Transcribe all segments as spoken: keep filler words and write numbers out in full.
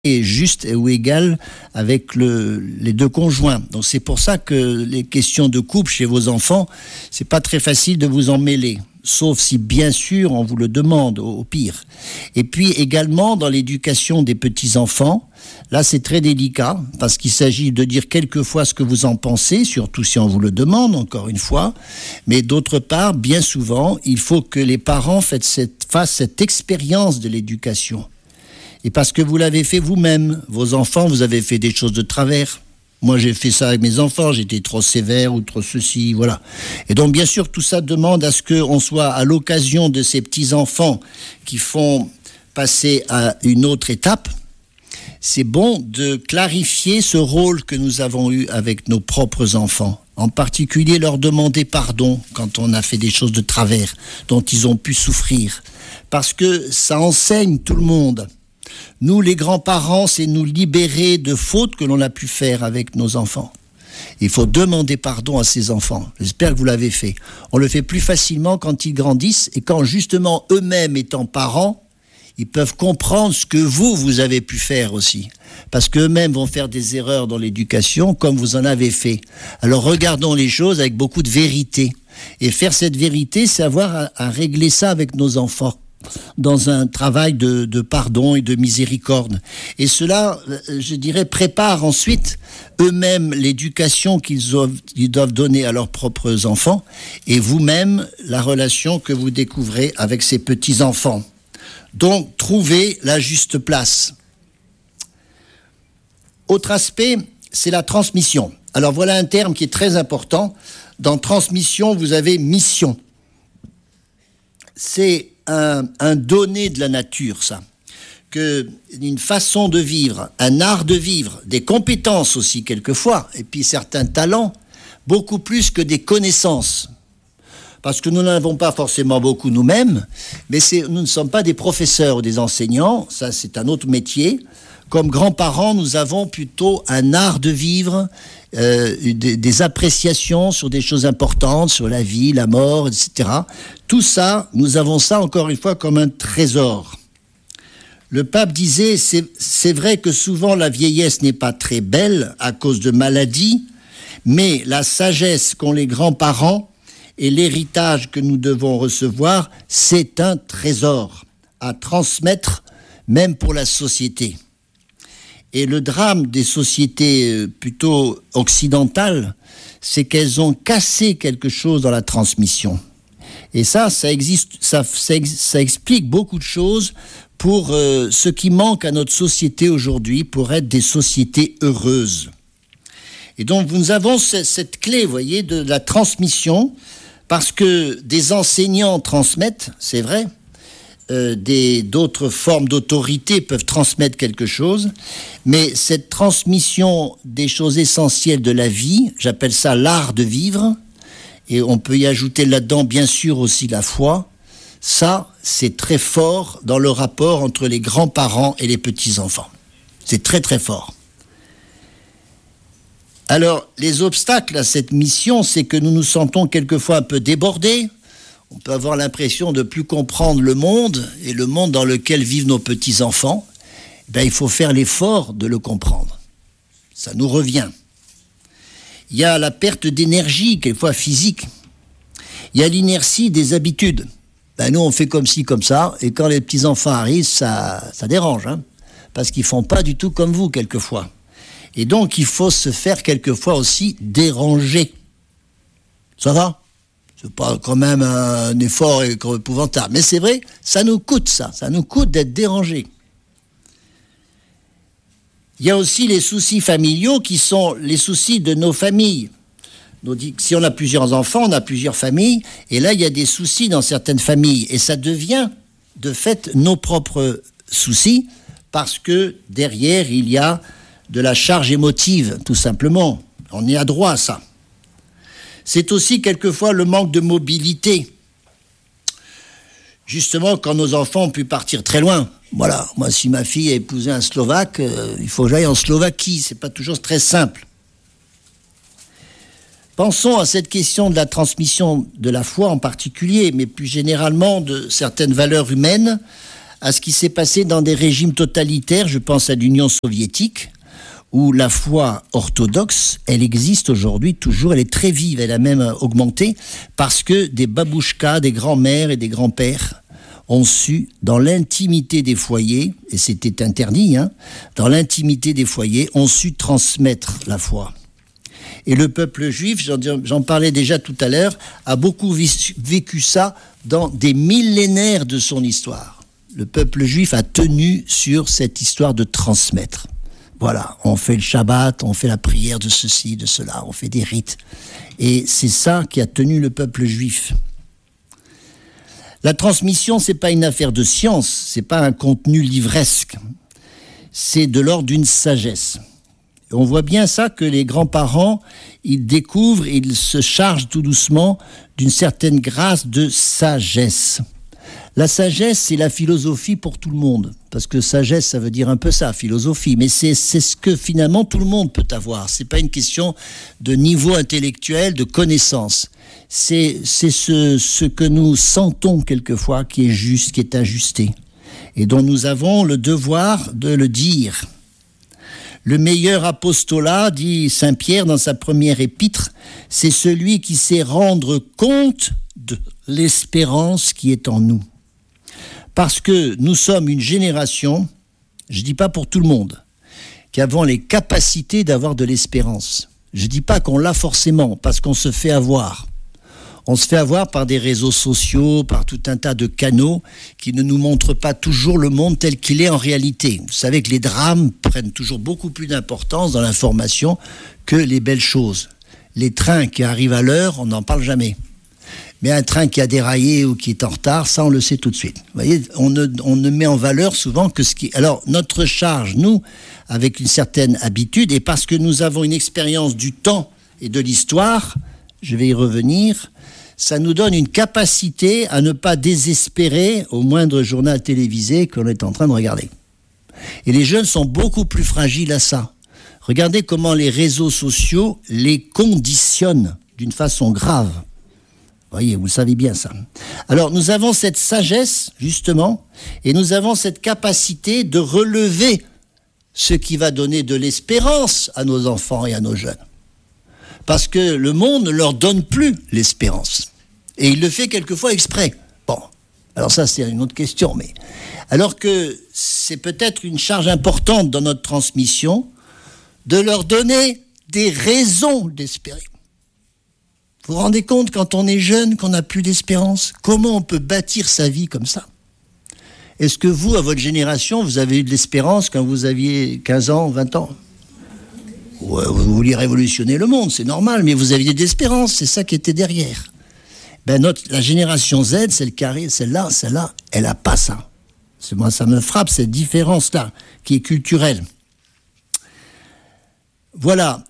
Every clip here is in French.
juste ou égal avec le, les deux conjoints. Donc c'est pour ça que les questions de couple chez vos enfants, c'est pas très facile de vous en mêler, sauf si bien sûr on vous le demande au, au pire. Et puis également dans l'éducation des petits-enfants, là c'est très délicat parce qu'il s'agit de dire quelquefois ce que vous en pensez, surtout si on vous le demande encore une fois, mais d'autre part, bien souvent, il faut que les parents fassent cette, fassent cette expérience de l'éducation. Et parce que vous l'avez fait vous-même, vos enfants, vous avez fait des choses de travers. Moi, j'ai fait ça avec mes enfants, j'étais trop sévère ou trop ceci, voilà. Et donc, bien sûr, tout ça demande à ce qu'on soit à l'occasion de ces petits-enfants qui font passer à une autre étape. C'est bon de clarifier ce rôle que nous avons eu avec nos propres enfants. En particulier, leur demander pardon quand on a fait des choses de travers, dont ils ont pu souffrir. Parce que ça enseigne tout le monde. Nous, les grands-parents, c'est nous libérer de fautes que l'on a pu faire avec nos enfants. Il faut demander pardon à ses enfants. J'espère que vous l'avez fait. On le fait plus facilement quand ils grandissent et quand justement eux-mêmes étant parents, ils peuvent comprendre ce que vous, vous avez pu faire aussi. Parce qu'eux-mêmes vont faire des erreurs dans l'éducation comme vous en avez fait. Alors regardons les choses avec beaucoup de vérité. Et faire cette vérité, c'est avoir à, à régler ça avec nos enfants, dans un travail de, de pardon et de miséricorde. Et cela, je dirais, prépare ensuite eux-mêmes l'éducation qu'ils doivent, ils doivent donner à leurs propres enfants et vous-même la relation que vous découvrez avec ces petits-enfants. Donc, trouvez la juste place. Autre aspect, c'est la transmission. Alors voilà un terme qui est très important. Dans transmission, vous avez mission. C'est Un, un donné de la nature, ça. Que, une façon de vivre, un art de vivre, des compétences aussi quelquefois, et puis certains talents, beaucoup plus que des connaissances. Parce que nous n'en avons pas forcément beaucoup nous-mêmes, mais c'est, nous ne sommes pas des professeurs ou des enseignants, ça c'est un autre métier. Comme grands-parents, nous avons plutôt un art de vivre, euh, des, des appréciations sur des choses importantes, sur la vie, la mort, et cetera. Tout ça, nous avons ça encore une fois comme un trésor. Le pape disait, c'est, c'est vrai que souvent la vieillesse n'est pas très belle à cause de maladies, mais la sagesse qu'ont les grands-parents et l'héritage que nous devons recevoir, c'est un trésor à transmettre même pour la société. Et le drame des sociétés plutôt occidentales, c'est qu'elles ont cassé quelque chose dans la transmission. Et ça, ça existe, ça, ça, ça explique beaucoup de choses pour euh, ce qui manque à notre société aujourd'hui pour être des sociétés heureuses. Et donc, nous avons ce, cette clé, vous voyez, de la transmission, parce que des enseignants transmettent, c'est vrai, Euh, des, d'autres formes d'autorité peuvent transmettre quelque chose, mais cette transmission des choses essentielles de la vie, j'appelle ça l'art de vivre, et on peut y ajouter là-dedans bien sûr aussi la foi, ça c'est très fort dans le rapport entre les grands-parents et les petits-enfants. C'est très très fort. Alors, les obstacles à cette mission, c'est que nous nous sentons quelquefois un peu débordés. On peut avoir l'impression de ne plus comprendre le monde et le monde dans lequel vivent nos petits-enfants. Ben, il faut faire l'effort de le comprendre. Ça nous revient. Il y a la perte d'énergie, quelquefois physique. Il y a l'inertie des habitudes. Ben, nous, on fait comme ci, comme ça, et quand les petits-enfants arrivent, ça, ça dérange, hein, parce qu'ils ne font pas du tout comme vous, quelquefois. Et donc, il faut se faire quelquefois aussi déranger. Ça va ? C'est pas quand même un effort épouvantable. Mais c'est vrai, ça nous coûte ça. Ça nous coûte d'être dérangés. Il y a aussi les soucis familiaux qui sont les soucis de nos familles. Si on a plusieurs enfants, on a plusieurs familles. Et là, il y a des soucis dans certaines familles. Et ça devient, de fait, nos propres soucis parce que derrière, il y a de la charge émotive, tout simplement. On est adroit à ça. C'est aussi quelquefois le manque de mobilité. Justement, quand nos enfants ont pu partir très loin. Voilà, moi, si ma fille a épousé un Slovaque, euh, il faut que j'aille en Slovaquie. C'est pas toujours très simple. Pensons à cette question de la transmission de la foi en particulier, mais plus généralement de certaines valeurs humaines, à ce qui s'est passé dans des régimes totalitaires, je pense à l'Union soviétique, où la foi orthodoxe, elle existe aujourd'hui toujours, elle est très vive, elle a même augmenté, parce que des babouchkas, des grands-mères et des grands-pères ont su, dans l'intimité des foyers, et c'était interdit, hein, dans l'intimité des foyers, ont su transmettre la foi. Et le peuple juif, j'en, j'en parlais déjà tout à l'heure, a beaucoup vécu ça dans des millénaires de son histoire. Le peuple juif a tenu sur cette histoire de transmettre. Voilà, on fait le Shabbat, on fait la prière de ceci, de cela, on fait des rites. Et c'est ça qui a tenu le peuple juif. La transmission, c'est pas une affaire de science, c'est pas un contenu livresque. C'est de l'ordre d'une sagesse. Et on voit bien ça que les grands-parents, ils découvrent, ils se chargent tout doucement d'une certaine grâce de sagesse. La sagesse, c'est la philosophie pour tout le monde. Parce que sagesse, ça veut dire un peu ça, philosophie. Mais c'est, c'est ce que finalement tout le monde peut avoir. C'est pas une question de niveau intellectuel, de connaissance. C'est, c'est ce, ce que nous sentons quelquefois qui est juste, qui est ajusté. Et dont nous avons le devoir de le dire. Le meilleur apostolat, dit saint Pierre dans sa première épître, c'est celui qui sait rendre compte de l'espérance qui est en nous. Parce que nous sommes une génération, je ne dis pas pour tout le monde, qui avons les capacités d'avoir de l'espérance. Je ne dis pas qu'on l'a forcément, parce qu'on se fait avoir. On se fait avoir par des réseaux sociaux, par tout un tas de canaux qui ne nous montrent pas toujours le monde tel qu'il est en réalité. Vous savez que les drames prennent toujours beaucoup plus d'importance dans l'information que les belles choses. Les trains qui arrivent à l'heure, on n'en parle jamais. Mais un train qui a déraillé ou qui est en retard, ça on le sait tout de suite. Vous voyez, on ne, on ne met en valeur souvent que ce qui... Alors, notre charge, nous, avec une certaine habitude, et parce que nous avons une expérience du temps et de l'histoire, je vais y revenir, ça nous donne une capacité à ne pas désespérer au moindre journal télévisé qu'on est en train de regarder. Et les jeunes sont beaucoup plus fragiles à ça. Regardez comment les réseaux sociaux les conditionnent d'une façon grave. Vous voyez, vous le savez bien ça. Alors, nous avons cette sagesse, justement, et nous avons cette capacité de relever ce qui va donner de l'espérance à nos enfants et à nos jeunes. Parce que le monde ne leur donne plus l'espérance. Et il le fait quelquefois exprès. Bon, alors ça, c'est une autre question. Mais alors que c'est peut-être une charge importante dans notre transmission de leur donner des raisons d'espérer. Vous vous rendez compte, quand on est jeune, qu'on n'a plus d'espérance, comment on peut bâtir sa vie comme ça? Est-ce que vous, à votre génération, vous avez eu de l'espérance quand vous aviez quinze ans, vingt ans? Ouais, vous vouliez révolutionner le monde, c'est normal, mais vous aviez de l'espérance, c'est ça qui était derrière. Ben notre, la génération Z, celle qui arrive, celle-là, celle-là, elle n'a pas ça. C'est, moi, ça me frappe, cette différence-là, qui est culturelle. Voilà.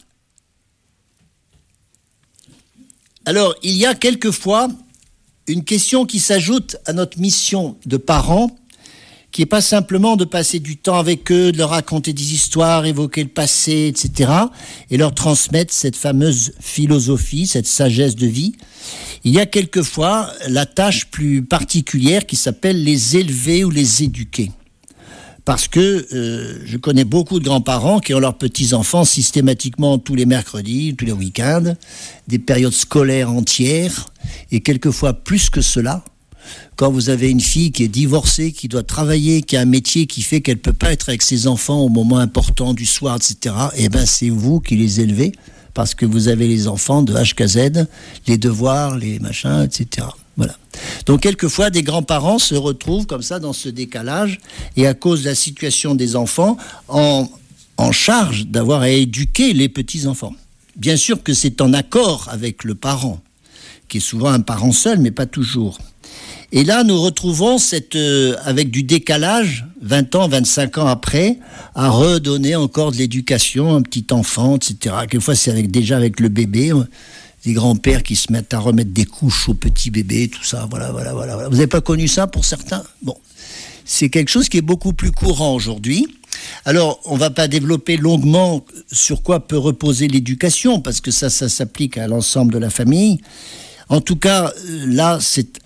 Alors, il y a quelquefois une question qui s'ajoute à notre mission de parents, qui n'est pas simplement de passer du temps avec eux, de leur raconter des histoires, évoquer le passé, et cetera, et leur transmettre cette fameuse philosophie, cette sagesse de vie. Il y a quelquefois la tâche plus particulière qui s'appelle les élever ou les éduquer. Parce que euh, je connais beaucoup de grands-parents qui ont leurs petits-enfants systématiquement tous les mercredis, tous les week-ends, des périodes scolaires entières, et quelquefois plus que cela. Quand vous avez une fille qui est divorcée, qui doit travailler, qui a un métier qui fait qu'elle ne peut pas être avec ses enfants au moment important du soir, et cetera, eh bien c'est vous qui les élevez, parce que vous avez les enfants de H K Z, les devoirs, les machins, et cetera. Voilà. Donc quelquefois, des grands-parents se retrouvent comme ça dans ce décalage, et à cause de la situation des enfants, en, en charge d'avoir à éduquer les petits-enfants. Bien sûr que c'est en accord avec le parent, qui est souvent un parent seul, mais pas toujours. Et là, nous retrouvons cette, euh, avec du décalage, vingt ans, vingt-cinq ans après, à redonner encore de l'éducation à un petit enfant, et cetera. Quelquefois, c'est avec, déjà avec le bébé, des grands-pères qui se mettent à remettre des couches au petit bébé, tout ça, voilà, voilà, voilà. Vous n'avez pas connu ça pour certains? Bon, c'est quelque chose qui est beaucoup plus courant aujourd'hui. Alors, on ne va pas développer longuement sur quoi peut reposer l'éducation, parce que ça, ça s'applique à l'ensemble de la famille. En tout cas, là, c'est un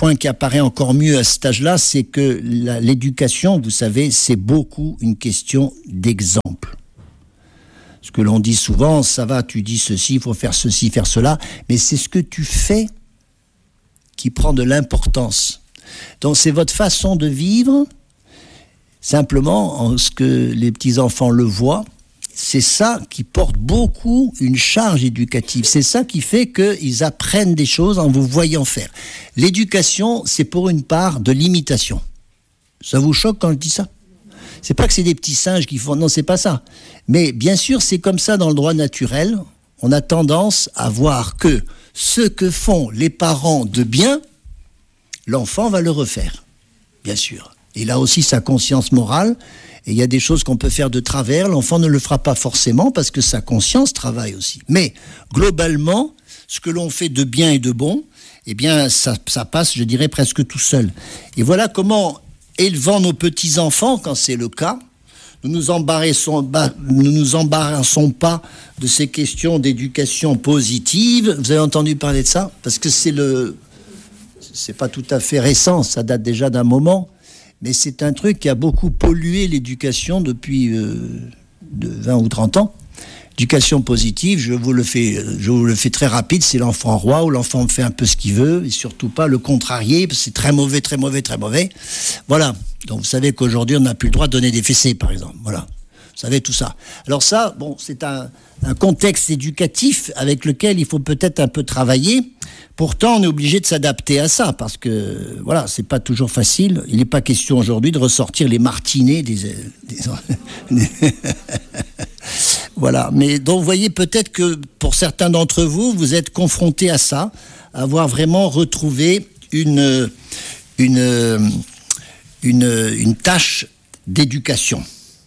point qui apparaît encore mieux à cet âge-là, c'est que la, l'éducation, vous savez, c'est beaucoup une question d'exemple. Ce que l'on dit souvent, ça va, tu dis ceci, il faut faire ceci, faire cela, mais c'est ce que tu fais qui prend de l'importance. Donc c'est votre façon de vivre, simplement en ce que les petits-enfants le voient, c'est ça qui porte beaucoup une charge éducative. C'est ça qui fait qu'ils apprennent des choses en vous voyant faire. L'éducation, c'est pour une part de l'imitation. Ça vous choque quand je dis ça ? C'est pas que c'est des petits singes qui font... Non, c'est pas ça. Mais bien sûr, c'est comme ça dans le droit naturel. On a tendance à voir que ce que font les parents de bien, l'enfant va le refaire. Bien sûr. Il a aussi sa conscience morale. Et il y a des choses qu'on peut faire de travers, l'enfant ne le fera pas forcément parce que sa conscience travaille aussi. Mais globalement, ce que l'on fait de bien et de bon, eh bien ça, ça passe, je dirais, presque tout seul. Et voilà comment, élevant nos petits-enfants, quand c'est le cas, nous nous embarrassons, bah, nous nous embarrassons pas de ces questions d'éducation positive. Vous avez entendu parler de ça ? Parce que c'est le... c'est pas tout à fait récent, ça date déjà d'un moment. Mais c'est un truc qui a beaucoup pollué l'éducation depuis euh, de vingt ou trente ans. Éducation positive, je vous le fais, je vous le fais très rapide, c'est l'enfant roi où l'enfant fait un peu ce qu'il veut et surtout pas le contrarier, parce que c'est très mauvais, très mauvais, très mauvais. Voilà. Donc vous savez qu'aujourd'hui on n'a plus le droit de donner des fessées, par exemple. Voilà. Vous savez tout ça. Alors ça, bon, c'est un, un contexte éducatif avec lequel il faut peut-être un peu travailler. Pourtant, on est obligé de s'adapter à ça parce que, voilà, c'est pas toujours facile. Il n'est pas question aujourd'hui de ressortir les martinets des... des... Voilà. Mais donc, vous voyez peut-être que pour certains d'entre vous, vous êtes confrontés à ça, à avoir vraiment retrouvé une, une, une, une tâche d'éducation.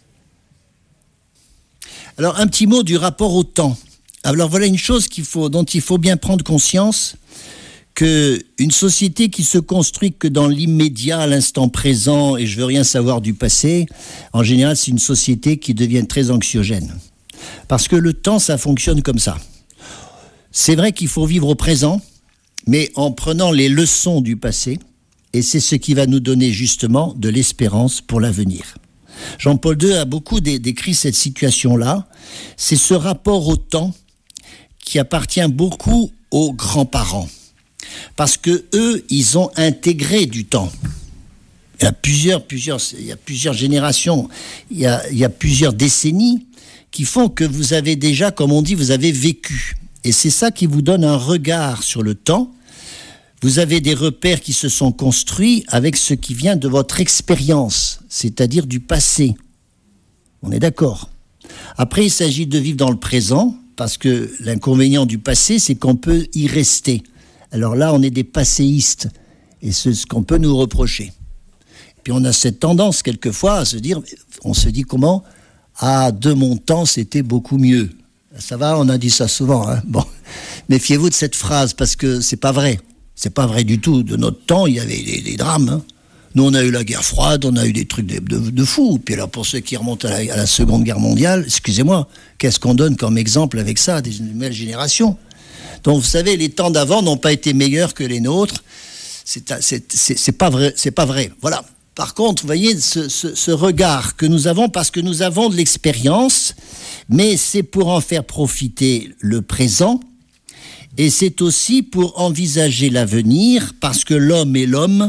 Alors, un petit mot du rapport au temps. Alors, voilà une chose qu'il faut, dont il faut bien prendre conscience, qu'une société qui se construit que dans l'immédiat, à l'instant présent, et je veux rien savoir du passé, en général, c'est une société qui devient très anxiogène. Parce que le temps, ça fonctionne comme ça. C'est vrai qu'il faut vivre au présent, mais en prenant les leçons du passé, et c'est ce qui va nous donner justement de l'espérance pour l'avenir. Jean-Paul deux a beaucoup décrit cette situation-là. C'est ce rapport au temps qui appartient beaucoup aux grands-parents. Parce que eux, ils ont intégré du temps. Il y a plusieurs, plusieurs, il y a plusieurs générations, il y a, il y a plusieurs décennies qui font que vous avez déjà, comme on dit, vous avez vécu. Et c'est ça qui vous donne un regard sur le temps. Vous avez des repères qui se sont construits avec ce qui vient de votre expérience, c'est-à-dire du passé. On est d'accord. Après, il s'agit de vivre dans le présent, parce que l'inconvénient du passé, c'est qu'on peut y rester. Alors là, on est des passéistes, et c'est ce qu'on peut nous reprocher. Puis on a cette tendance, quelquefois, à se dire, on se dit comment ? Ah, de mon temps, c'était beaucoup mieux. Ça va, on a dit ça souvent, hein ? Bon, méfiez-vous de cette phrase, parce que c'est pas vrai. C'est pas vrai du tout. De notre temps, il y avait des, des drames. Hein. Nous, on a eu la guerre froide, on a eu des trucs de, de, de fous. Puis alors, pour ceux qui remontent à la, à la Seconde Guerre mondiale, excusez-moi, qu'est-ce qu'on donne comme exemple avec ça, des nouvelles générations ? Donc, vous savez, les temps d'avant n'ont pas été meilleurs que les nôtres. C'est, c'est, c'est, c'est pas vrai. C'est pas vrai. Voilà. Par contre, vous voyez, ce, ce, ce regard que nous avons, parce que nous avons de l'expérience, mais c'est pour en faire profiter le présent. Et c'est aussi pour envisager l'avenir, parce que l'homme est l'homme,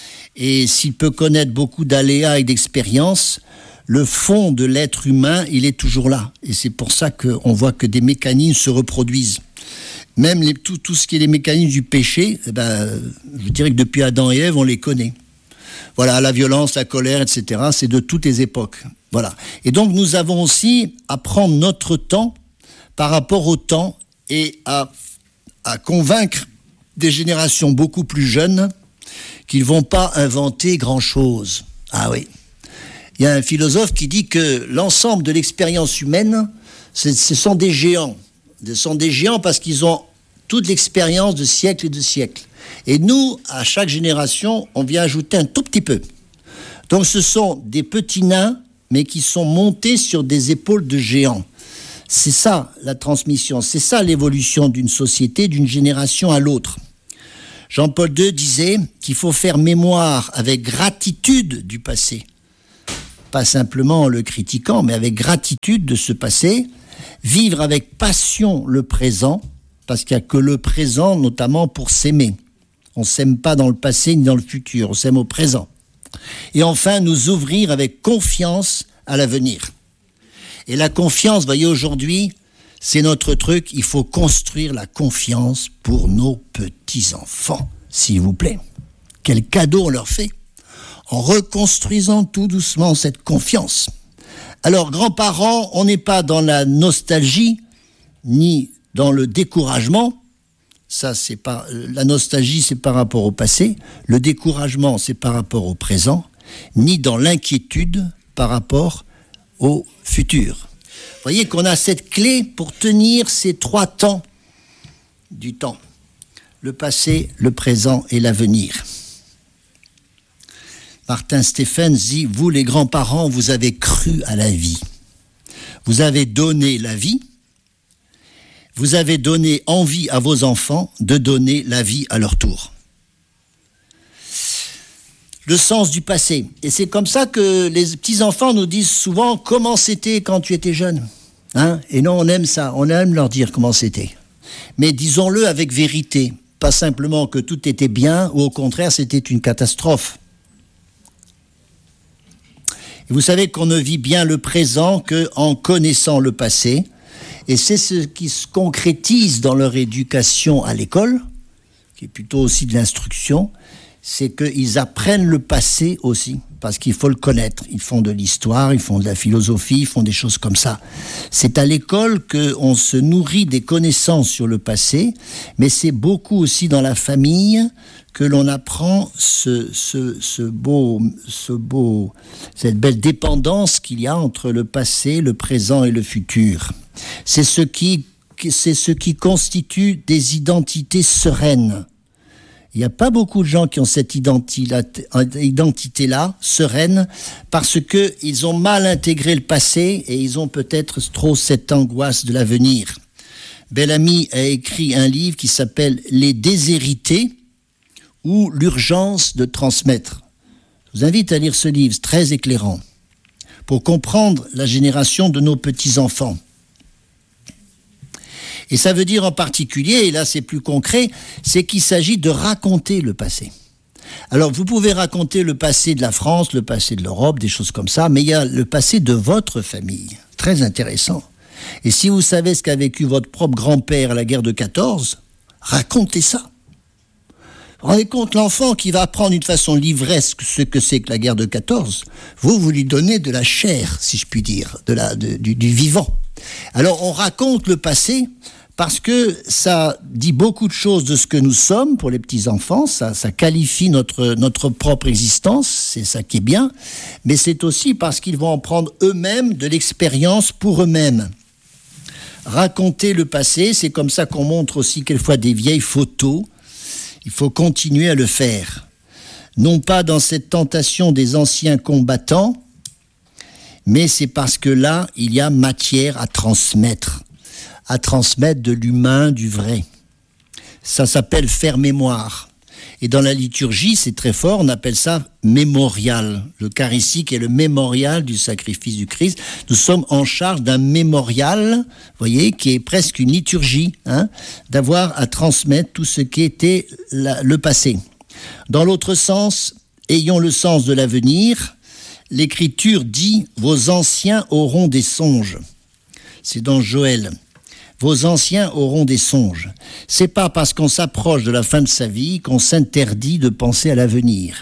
et s'il peut connaître beaucoup d'aléas et d'expériences, le fond de l'être humain, il est toujours là. Et c'est pour ça qu'on voit que des mécanismes se reproduisent. Même les, tout, tout ce qui est les mécanismes du péché, eh ben, je dirais que depuis Adam et Ève, on les connaît. Voilà, la violence, la colère, et cetera, c'est de toutes les époques. Voilà. Et donc, nous avons aussi à prendre notre temps par rapport au temps et à à convaincre des générations beaucoup plus jeunes qu'ils ne vont pas inventer grand-chose. Ah oui. Il y a un philosophe qui dit que l'ensemble de l'expérience humaine, ce sont des géants. Ce sont des géants parce qu'ils ont toute l'expérience de siècles et de siècles. Et nous, à chaque génération, on vient ajouter un tout petit peu. Donc ce sont des petits nains, mais qui sont montés sur des épaules de géants. C'est ça, la transmission. C'est ça, l'évolution d'une société, d'une génération à l'autre. Jean-Paul deux disait qu'il faut faire mémoire avec gratitude du passé. Pas simplement en le critiquant, mais avec gratitude de ce passé. Vivre avec passion le présent, parce qu'il n'y a que le présent, notamment pour s'aimer. On ne s'aime pas dans le passé ni dans le futur, on s'aime au présent. Et enfin, nous ouvrir avec confiance à l'avenir. Et la confiance, voyez, aujourd'hui, c'est notre truc. Il faut construire la confiance pour nos petits-enfants, s'il vous plaît. Quel cadeau on leur fait en reconstruisant tout doucement cette confiance. Alors, grands-parents, on n'est pas dans la nostalgie, ni dans le découragement. Ça, c'est pas, la nostalgie, c'est par rapport au passé. Le découragement, c'est par rapport au présent. Ni dans l'inquiétude par rapport au futur. Vous voyez qu'on a cette clé pour tenir ces trois temps du temps. Le passé, le présent et l'avenir. Martin Steffens dit, vous les grands-parents, vous avez cru à la vie. Vous avez donné la vie. Vous avez donné envie à vos enfants de donner la vie à leur tour. Le sens du passé. Et c'est comme ça que les petits-enfants nous disent souvent comment c'était quand tu étais jeune. Hein ? Et non, on aime ça, on aime leur dire comment c'était. Mais disons-le avec vérité, pas simplement que tout était bien, ou au contraire, c'était une catastrophe. Et vous savez qu'on ne vit bien le présent qu'en connaissant le passé, et c'est ce qui se concrétise dans leur éducation à l'école, qui est plutôt aussi de l'instruction, c'est qu'ils apprennent le passé aussi, parce qu'il faut le connaître. Ils font de l'histoire, ils font de la philosophie, ils font des choses comme ça. C'est à l'école qu'on se nourrit des connaissances sur le passé, mais c'est beaucoup aussi dans la famille que l'on apprend ce, ce, ce beau, ce beau, cette belle dépendance qu'il y a entre le passé, le présent et le futur. C'est ce qui, c'est ce qui constitue des identités sereines. Il n'y a pas beaucoup de gens qui ont cette identité-là, sereine, parce qu'ils ont mal intégré le passé et ils ont peut-être trop cette angoisse de l'avenir. Bellamy a écrit un livre qui s'appelle « Les déshérités » ou « L'urgence de transmettre ». Je vous invite à lire ce livre, c'est très éclairant, pour comprendre la génération de nos petits-enfants. Et ça veut dire en particulier, et là c'est plus concret, c'est qu'il s'agit de raconter le passé. Alors vous pouvez raconter le passé de la France, le passé de l'Europe, des choses comme ça, mais il y a le passé de votre famille, très intéressant. Et si vous savez ce qu'a vécu votre propre grand-père à la guerre de quatorze, racontez ça. Vous vous rendez compte, l'enfant qui va apprendre d'une façon livresque ce que c'est que la guerre de quatorze, vous, vous lui donnez de la chair, si je puis dire, de la, de, du, du vivant. Alors on raconte le passé parce que ça dit beaucoup de choses de ce que nous sommes pour les petits-enfants, ça, ça qualifie notre, notre propre existence, c'est ça qui est bien, mais c'est aussi parce qu'ils vont en prendre eux-mêmes de l'expérience pour eux-mêmes. Raconter le passé, c'est comme ça qu'on montre aussi quelquefois des vieilles photos, il faut continuer à le faire. Non pas dans cette tentation des anciens combattants, mais c'est parce que là, il y a matière à transmettre, à transmettre de l'humain, du vrai. Ça s'appelle faire mémoire. Et dans la liturgie, c'est très fort, on appelle ça mémorial. L'Eucharistique est le mémorial du sacrifice du Christ. Nous sommes en charge d'un mémorial, vous voyez, qui est presque une liturgie, hein, d'avoir à transmettre tout ce qui était la, le passé. Dans l'autre sens, ayons le sens de l'avenir. L'Écriture dit « Vos anciens auront des songes ». C'est dans Joël. « Vos anciens auront des songes ». C'est pas parce qu'on s'approche de la fin de sa vie qu'on s'interdit de penser à l'avenir.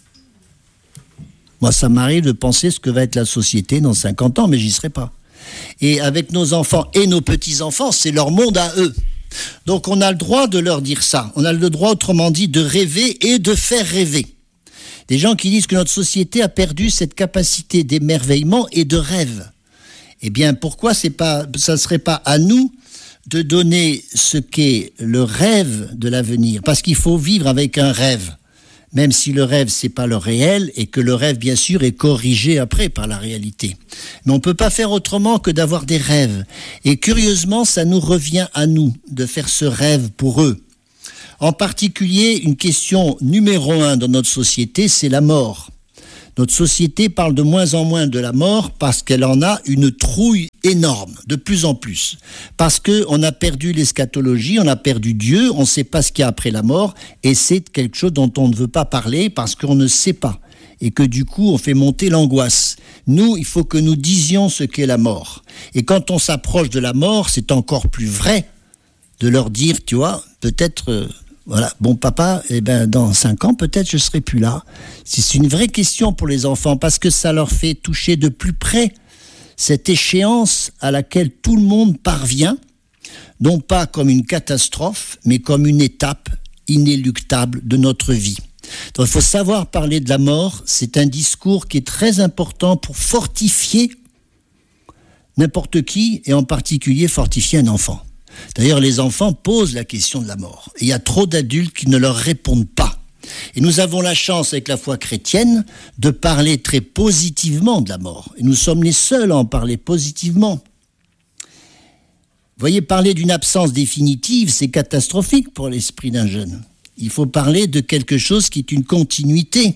Moi, ça m'arrive de penser ce que va être la société dans cinquante ans, mais j'y serai pas. Et avec nos enfants et nos petits-enfants, c'est leur monde à eux. Donc on a le droit de leur dire ça. On a le droit, autrement dit, de rêver et de faire rêver. Des gens qui disent que notre société a perdu cette capacité d'émerveillement et de rêve. Eh bien, pourquoi c'est pas, ça ne serait pas à nous de donner ce qu'est le rêve de l'avenir ? Parce qu'il faut vivre avec un rêve, même si le rêve, c'est pas le réel, et que le rêve, bien sûr, est corrigé après par la réalité. Mais on ne peut pas faire autrement que d'avoir des rêves. Et curieusement, ça nous revient à nous de faire ce rêve pour eux. En particulier, une question numéro un dans notre société, c'est la mort. Notre société parle de moins en moins de la mort parce qu'elle en a une trouille énorme, de plus en plus. Parce qu'on a perdu l'eschatologie, on a perdu Dieu, on ne sait pas ce qu'il y a après la mort, et c'est quelque chose dont on ne veut pas parler parce qu'on ne sait pas. Et que du coup, on fait monter l'angoisse. Nous, il faut que nous disions ce qu'est la mort. Et quand on s'approche de la mort, c'est encore plus vrai de leur dire, tu vois, peut-être... Euh, Voilà, bon papa, eh ben dans cinq ans peut-être je serai plus là. C'est une vraie question pour les enfants parce que ça leur fait toucher de plus près cette échéance à laquelle tout le monde parvient, non pas comme une catastrophe, mais comme une étape inéluctable de notre vie. Donc il faut savoir parler de la mort, c'est un discours qui est très important pour fortifier n'importe qui et en particulier fortifier un enfant. D'ailleurs, les enfants posent la question de la mort. Et il y a trop d'adultes qui ne leur répondent pas. Et nous avons la chance, avec la foi chrétienne, de parler très positivement de la mort. Et nous sommes les seuls à en parler positivement. Vous voyez, parler d'une absence définitive, c'est catastrophique pour l'esprit d'un jeune. Il faut parler de quelque chose qui est une continuité.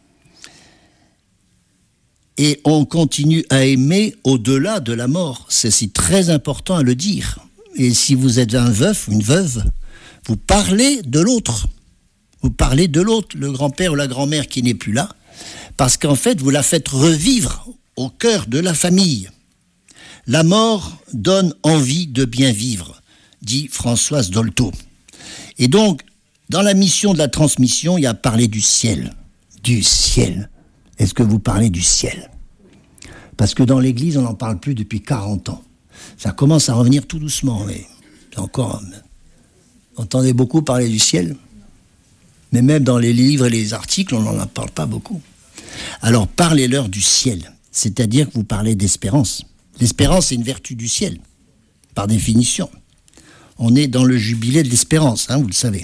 Et on continue à aimer au-delà de la mort. C'est, c'est très important à le dire. Et si vous êtes un veuf ou une veuve, vous parlez de l'autre. Vous parlez de l'autre, le grand-père ou la grand-mère qui n'est plus là, parce qu'en fait, vous la faites revivre au cœur de la famille. La mort donne envie de bien vivre, dit Françoise Dolto. Et donc, dans la mission de la transmission, il y a parlé du ciel. Du ciel. Est-ce que vous parlez du ciel ? Parce que dans l'Église, on n'en parle plus depuis quarante ans. Ça commence à revenir tout doucement, mais encore, on entendait beaucoup parler du ciel, mais même dans les livres et les articles, on n'en parle pas beaucoup. Alors parlez-leur du ciel, c'est-à-dire que vous parlez d'espérance. L'espérance, c'est une vertu du ciel, par définition. On est dans le jubilé de l'espérance, hein, vous le savez.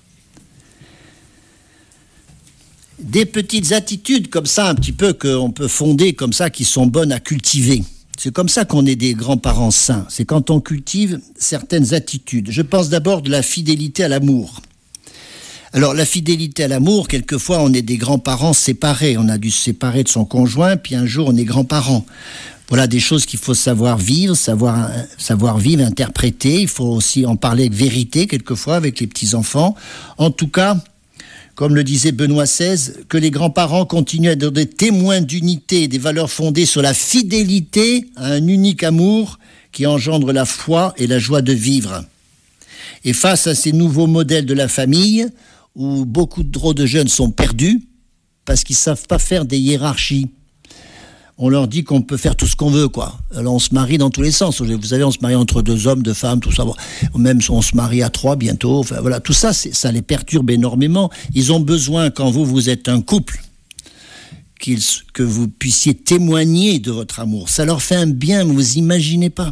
Des petites attitudes comme ça, un petit peu, qu'on peut fonder comme ça, qui sont bonnes à cultiver. C'est comme ça qu'on est des grands-parents saints. C'est quand on cultive certaines attitudes. Je pense d'abord de la fidélité à l'amour. Alors, la fidélité à l'amour, quelquefois, on est des grands-parents séparés. On a dû se séparer de son conjoint, puis un jour, on est grands-parents. Voilà des choses qu'il faut savoir vivre, savoir, savoir vivre, interpréter. Il faut aussi en parler avec vérité, quelquefois, avec les petits-enfants. En tout cas, comme le disait Benoît seize, que les grands-parents continuent à être des témoins d'unité, des valeurs fondées sur la fidélité à un unique amour qui engendre la foi et la joie de vivre. Et face à ces nouveaux modèles de la famille, où beaucoup trop de jeunes sont perdus, parce qu'ils ne savent pas faire des hiérarchies, on leur dit qu'on peut faire tout ce qu'on veut, quoi. Alors on se marie dans tous les sens. Vous savez, on se marie entre deux hommes, deux femmes, tout ça. Même on se marie à trois bientôt. Enfin, voilà, tout ça, c'est, ça les perturbe énormément. Ils ont besoin, quand vous, vous êtes un couple, qu'ils, que vous puissiez témoigner de votre amour. Ça leur fait un bien, mais vous imaginez pas.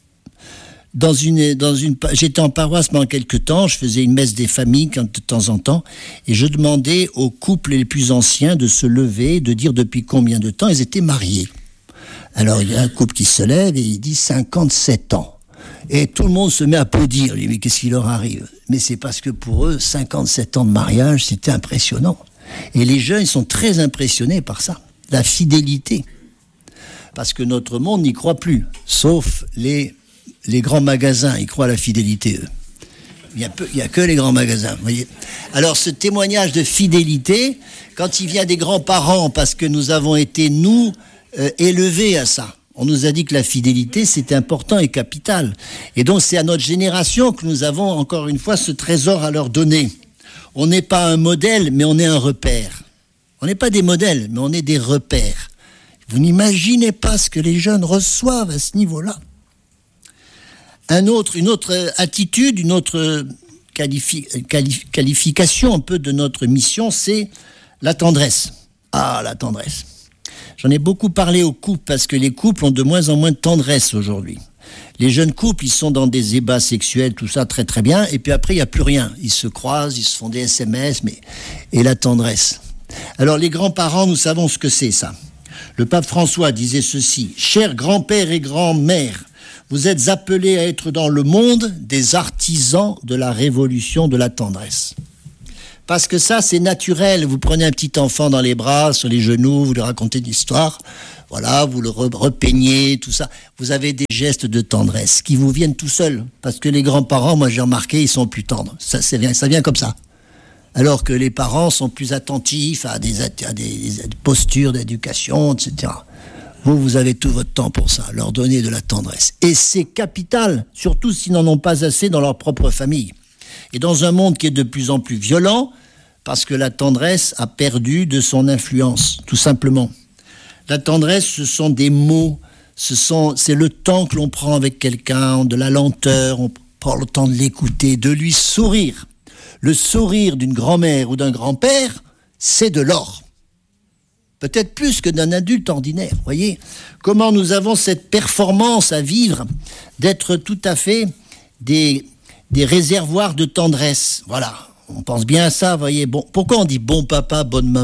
Dans une, dans une, j'étais en paroisse pendant quelques temps, je faisais une messe des familles de temps en temps, et je demandais aux couples les plus anciens de se lever, de dire depuis combien de temps ils étaient mariés. Alors il y a un couple qui se lève et il dit cinquante-sept ans. Et tout le monde se met à applaudir. Il dit, mais qu'est-ce qui leur arrive ? Mais c'est parce que pour eux, cinquante-sept ans de mariage, c'était impressionnant. Et les jeunes, ils sont très impressionnés par ça, la fidélité. Parce que notre monde n'y croit plus, sauf les... Les grands magasins, ils croient à la fidélité, eux. Il n'y a, a que les grands magasins, vous voyez. Alors, ce témoignage de fidélité, quand il vient des grands-parents, parce que nous avons été, nous, euh, élevés à ça. On nous a dit que la fidélité, c'était important et capital. Et donc, c'est à notre génération que nous avons, encore une fois, ce trésor à leur donner. On n'est pas un modèle, mais on est un repère. On n'est pas des modèles, mais on est des repères. Vous n'imaginez pas ce que les jeunes reçoivent à ce niveau-là. Un autre, une autre attitude, une autre qualifi- qualif- qualification un peu de notre mission, c'est la tendresse. Ah, la tendresse. J'en ai beaucoup parlé aux couples parce que les couples ont de moins en moins de tendresse aujourd'hui. Les jeunes couples, ils sont dans des ébats sexuels, tout ça très très bien, et puis après, il n'y a plus rien. Ils se croisent, ils se font des S M S, mais... et la tendresse. Alors, les grands-parents, nous savons ce que c'est, ça. Le pape François disait ceci, « Chers grands-pères et grand-mères, Vous êtes appelés à être dans le monde des artisans de la révolution de la tendresse. Parce que ça, c'est naturel. Vous prenez un petit enfant dans les bras, sur les genoux, vous lui racontez une histoire, voilà, vous le repeignez, tout ça. Vous avez des gestes de tendresse qui vous viennent tout seuls. Parce que les grands-parents, moi j'ai remarqué, ils sont plus tendres. Ça, ça vient, ça vient comme ça. Alors que les parents sont plus attentifs à des, à des, des postures d'éducation, et cetera. Vous, vous avez tout votre temps pour ça, leur donner de la tendresse. Et c'est capital, surtout s'ils n'en ont pas assez dans leur propre famille. Et dans un monde qui est de plus en plus violent, parce que la tendresse a perdu de son influence, tout simplement. La tendresse, ce sont des mots, ce sont, c'est le temps que l'on prend avec quelqu'un, de la lenteur, on prend le temps de l'écouter, de lui sourire. Le sourire d'une grand-mère ou d'un grand-père, c'est de l'or. Peut-être plus que d'un adulte ordinaire, voyez. Comment nous avons cette performance à vivre, d'être tout à fait des, des réservoirs de tendresse. Voilà, on pense bien à ça, voyez. Bon, pourquoi on dit bon papa, bonne maman ?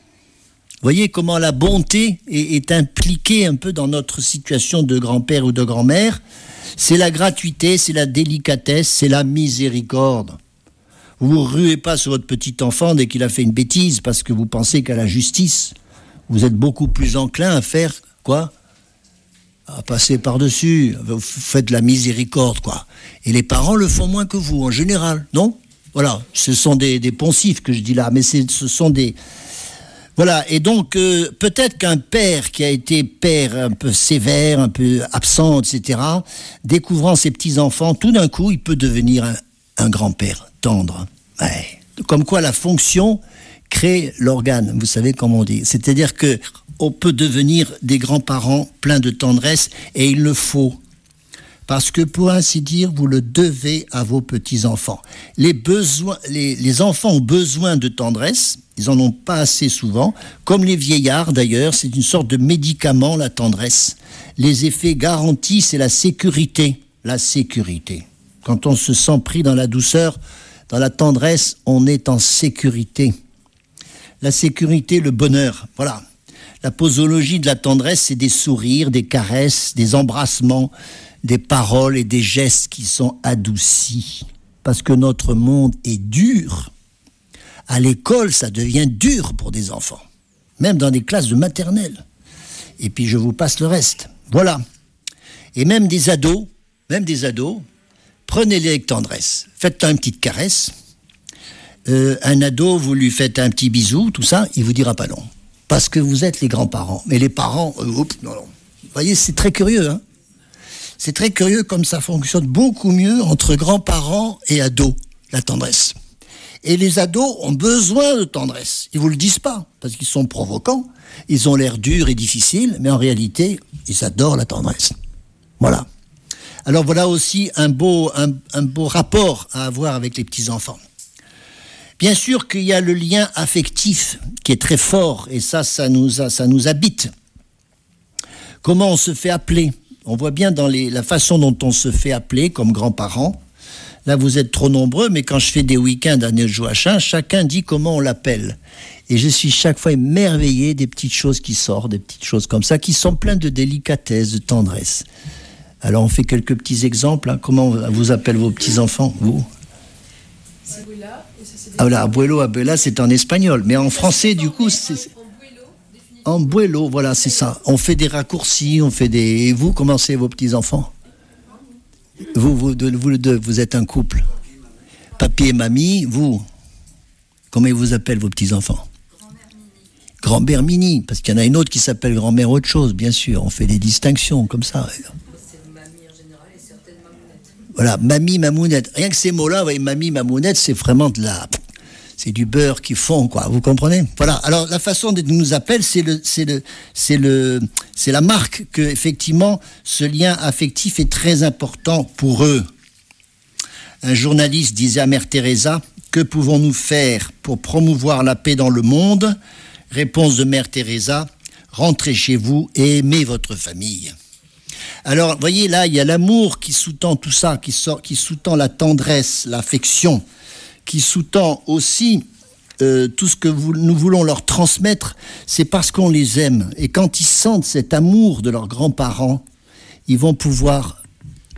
Voyez comment la bonté est, est impliquée un peu dans notre situation de grand-père ou de grand-mère. C'est la gratuité, c'est la délicatesse, c'est la miséricorde. Vous ne vous ruez pas sur votre petit enfant dès qu'il a fait une bêtise parce que vous pensez qu'à la justice, vous êtes beaucoup plus enclin à faire quoi ? À passer par-dessus. Vous faites la miséricorde, quoi. Et les parents le font moins que vous, en général, non ? Voilà, ce sont des, des poncifs que je dis là, mais c'est, ce sont des... Voilà, et donc euh, peut-être qu'un père qui a été père un peu sévère, un peu absent, et cetera, découvrant ses petits-enfants, tout d'un coup, il peut devenir un, un grand-père tendre. Ouais. Comme quoi la fonction crée l'organe, vous savez comment on dit. C'est-à-dire qu'on peut devenir des grands-parents pleins de tendresse, et il le faut. Parce que, pour ainsi dire, vous le devez à vos petits-enfants. Les, besoins, les, les enfants ont besoin de tendresse, ils n'en ont pas assez souvent. Comme les vieillards, d'ailleurs, c'est une sorte de médicament, la tendresse. Les effets garantis, c'est la sécurité. La sécurité. Quand on se sent pris dans la douceur, dans la tendresse, on est en sécurité. La sécurité, le bonheur, voilà. La posologie de la tendresse, c'est des sourires, des caresses, des embrassements, des paroles et des gestes qui sont adoucis. Parce que notre monde est dur. À l'école, ça devient dur pour des enfants. Même dans des classes de maternelle. Et puis je vous passe le reste. Voilà. Et même des ados, même des ados, prenez-les avec tendresse. Faites-leur une petite caresse. Euh, un ado, vous lui faites un petit bisou, tout ça, il vous dira pas non. Parce que vous êtes les grands-parents. Mais les parents, euh, oups, non, non. Vous voyez, c'est très curieux, hein. C'est très curieux comme ça fonctionne beaucoup mieux entre grands-parents et ados, la tendresse. Et les ados ont besoin de tendresse. Ils ne vous le disent pas, parce qu'ils sont provocants, ils ont l'air durs et difficiles, mais en réalité, ils adorent la tendresse. Voilà. Alors voilà aussi un beau, un, un beau rapport à avoir avec les petits-enfants. Bien sûr qu'il y a le lien affectif qui est très fort, et ça, ça nous, a, ça nous habite. Comment on se fait appeler ? On voit bien dans les, la façon dont on se fait appeler comme grands-parents. Là, vous êtes trop nombreux, mais quand je fais des week-ends à Neujouachin, chacun dit comment on l'appelle. Et je suis chaque fois émerveillé des petites choses qui sortent, des petites choses comme ça, qui sont pleines de délicatesse, de tendresse. Alors, on fait quelques petits exemples. Hein. Comment vous appellent vos petits-enfants, vous ? Abuela, et ça, c'est des... Ah voilà, abuelo, abuela, c'est en espagnol. Mais en français, du coup, c'est... En buelo, voilà, c'est ça. On fait des raccourcis, on fait des... Et vous, comment c'est vos petits-enfants ? Vous, vous, de, vous le deux, vous êtes un couple. Papy et mamie, vous, comment ils vous appellent vos petits-enfants ? Grand-mère Mini. Grand-mère Mini, parce qu'il y en a une autre qui s'appelle grand-mère autre chose, bien sûr. On fait des distinctions comme ça. C'est mamie en général et certaines mamounettes. Voilà, mamie, mamounette. Rien que ces mots-là, vous voyez, mamie, mamounette, c'est vraiment de la... C'est du beurre qui fond, quoi. Vous comprenez ? Voilà. Alors, la façon dont ils nous appellent, c'est le, c'est le, c'est le, c'est la marque que, effectivement, ce lien affectif est très important pour eux. Un journaliste disait à Mère Teresa, que pouvons-nous faire pour promouvoir la paix dans le monde ? Réponse de Mère Teresa, rentrez chez vous et aimez votre famille. Alors, vous voyez, là, il y a l'amour qui sous-tend tout ça, qui, sort, qui sous-tend la tendresse, l'affection, qui sous-tend aussi euh, tout ce que vous, nous voulons leur transmettre, c'est parce qu'on les aime. Et quand ils sentent cet amour de leurs grands-parents, ils vont pouvoir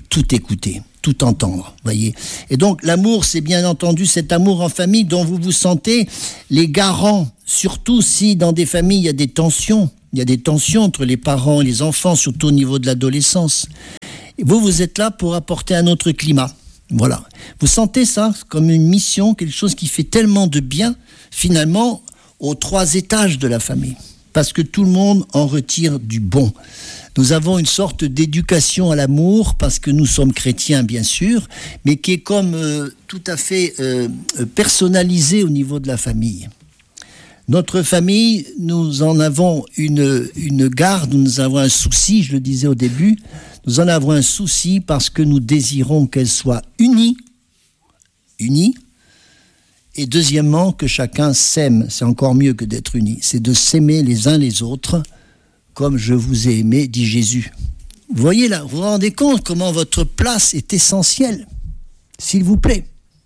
tout écouter, tout entendre, voyez. Et donc l'amour, c'est bien entendu cet amour en famille dont vous vous sentez les garants, surtout si dans des familles il y a des tensions, il y a des tensions entre les parents et les enfants, surtout au niveau de l'adolescence. Et vous, vous êtes là pour apporter un autre climat. Voilà. Vous sentez ça comme une mission, quelque chose qui fait tellement de bien, finalement, aux trois étages de la famille. Parce que tout le monde en retire du bon. Nous avons une sorte d'éducation à l'amour, parce que nous sommes chrétiens, bien sûr, mais qui est comme euh, tout à fait euh, personnalisée au niveau de la famille. Notre famille, nous en avons une, une garde, nous avons un souci, je le disais au début, nous en avons un souci parce que nous désirons qu'elle soit unie, unie, et deuxièmement, que chacun s'aime. C'est encore mieux que d'être unis. C'est de s'aimer les uns les autres, comme je vous ai aimé, dit Jésus. Vous voyez là, vous vous rendez compte comment votre place est essentielle, s'il vous plaît.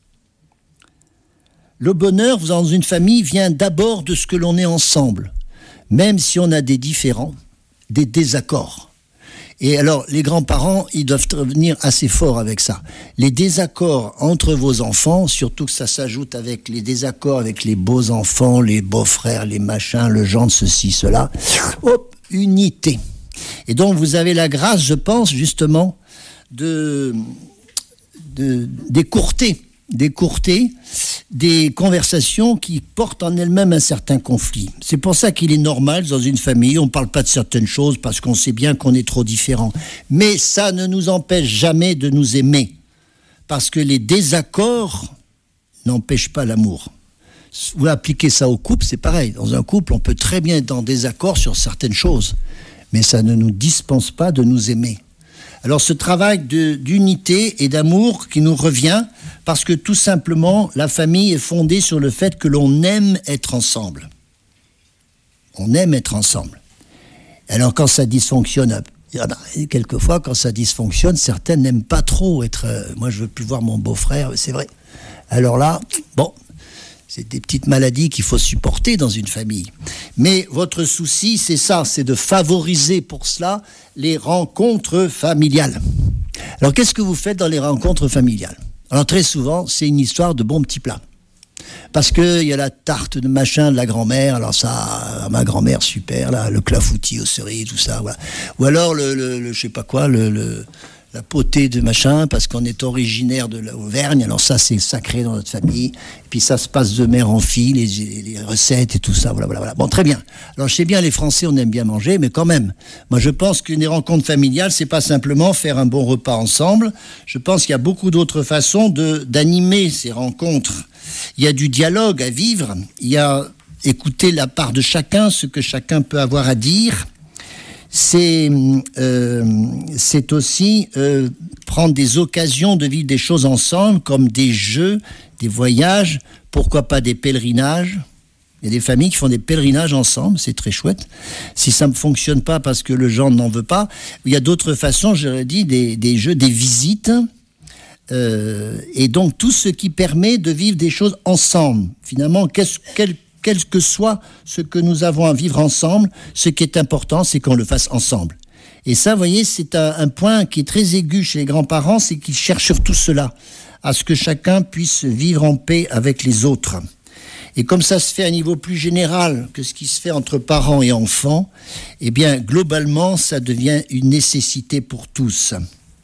Le bonheur dans une famille vient d'abord de ce que l'on est ensemble, même si on a des différends, des désaccords. Et alors, les grands-parents, ils doivent venir assez fort avec ça. Les désaccords entre vos enfants, surtout que ça s'ajoute avec les désaccords avec les beaux-enfants, les beaux-frères, les machins, le genre de ceci, cela. Hop, unité. Et donc, vous avez la grâce, je pense, justement, de, de, d'écourter, d'écourter des conversations qui portent en elles-mêmes un certain conflit. C'est pour ça qu'il est normal, dans une famille, on ne parle pas de certaines choses parce qu'on sait bien qu'on est trop différents. Mais ça ne nous empêche jamais de nous aimer. Parce que les désaccords n'empêchent pas l'amour. Vous appliquez ça au couple, c'est pareil. Dans un couple, on peut très bien être en désaccord sur certaines choses. Mais ça ne nous dispense pas de nous aimer. Alors ce travail de, d'unité et d'amour qui nous revient, parce que tout simplement, la famille est fondée sur le fait que l'on aime être ensemble. On aime être ensemble. Alors quand ça dysfonctionne, quelquefois quand ça dysfonctionne, certains n'aiment pas trop être... Euh, moi je veux plus voir mon beau-frère, c'est vrai. Alors là, bon... C'est des petites maladies qu'il faut supporter dans une famille. Mais votre souci, c'est ça, c'est de favoriser pour cela les rencontres familiales. Alors, qu'est-ce que vous faites dans les rencontres familiales ? Alors, très souvent, c'est une histoire de bons petits plats. Parce qu'il y a la tarte de machin de la grand-mère, alors ça, ma grand-mère, super, là, le clafoutis aux cerises, tout ça, voilà. Ou alors, le, le, le je sais pas quoi, le... le la potée de machin, parce qu'on est originaire de l'Auvergne, alors ça c'est sacré dans notre famille, et puis ça se passe de mère en fille, les, les recettes et tout ça, voilà, voilà, voilà. Bon, très bien. Alors je sais bien, les Français, on aime bien manger, mais quand même, moi je pense qu'une rencontre familiale, c'est pas simplement faire un bon repas ensemble, je pense qu'il y a beaucoup d'autres façons de, d'animer ces rencontres. Il y a du dialogue à vivre, il y a écouter la part de chacun, ce que chacun peut avoir à dire. C'est, euh, c'est aussi euh, prendre des occasions de vivre des choses ensemble, comme des jeux, des voyages, pourquoi pas des pèlerinages. Il y a des familles qui font des pèlerinages ensemble, c'est très chouette. Si ça ne fonctionne pas parce que le genre n'en veut pas, il y a d'autres façons, j'aurais dit, des, des jeux, des visites. Euh, et donc tout ce qui permet de vivre des choses ensemble. Finalement, qu'est-ce, quel quel que soit ce que nous avons à vivre ensemble, ce qui est important, c'est qu'on le fasse ensemble. Et ça, vous voyez, c'est un, un point qui est très aigu chez les grands-parents, c'est qu'ils cherchent surtout cela, à ce que chacun puisse vivre en paix avec les autres. Et comme ça se fait à un niveau plus général que ce qui se fait entre parents et enfants, eh bien, globalement, ça devient une nécessité pour tous.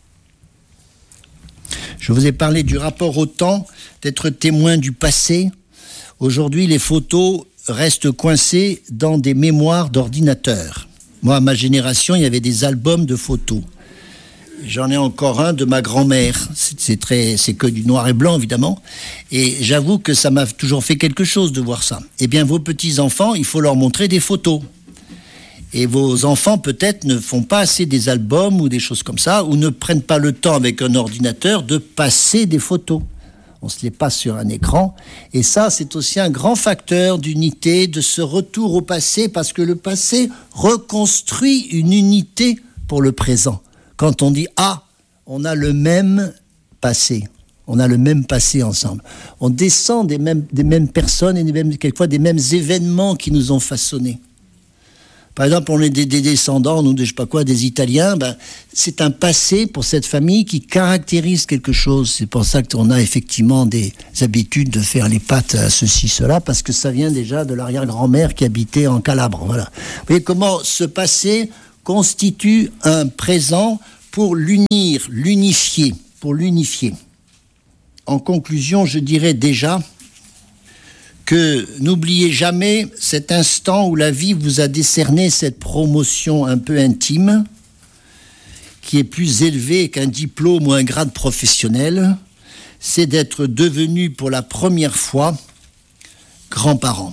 Je vous ai parlé du rapport au temps, d'être témoin du passé. Aujourd'hui, les photos restent coincées dans des mémoires d'ordinateur. Moi, à ma génération, il y avait des albums de photos. J'en ai encore un de ma grand-mère. C'est, c'est, très, c'est que du noir et blanc, évidemment. Et j'avoue que ça m'a toujours fait quelque chose de voir ça. Eh bien, vos petits-enfants, il faut leur montrer des photos. Et vos enfants, peut-être, ne font pas assez des albums ou des choses comme ça, ou ne prennent pas le temps avec un ordinateur de passer des photos. On se les passe sur un écran. Et ça, c'est aussi un grand facteur d'unité, de ce retour au passé, parce que le passé reconstruit une unité pour le présent. Quand on dit « Ah, on a le même passé », on a le même passé ensemble. On descend des mêmes, des mêmes personnes et des mêmes, quelquefois des mêmes événements qui nous ont façonnés. Par exemple, on est des, des descendants, nous, de je sais pas quoi, des Italiens. Ben, c'est un passé pour cette famille qui caractérise quelque chose. C'est pour ça qu'on a effectivement des habitudes de faire les pâtes à ceci, cela, parce que ça vient déjà de l'arrière-grand-mère qui habitait en Calabre. Voilà. Vous voyez comment ce passé constitue un présent pour l'unir, l'unifier, pour l'unifier. En conclusion, je dirais déjà que n'oubliez jamais cet instant où la vie vous a décerné cette promotion un peu intime, qui est plus élevée qu'un diplôme ou un grade professionnel, c'est d'être devenu pour la première fois grands-parents.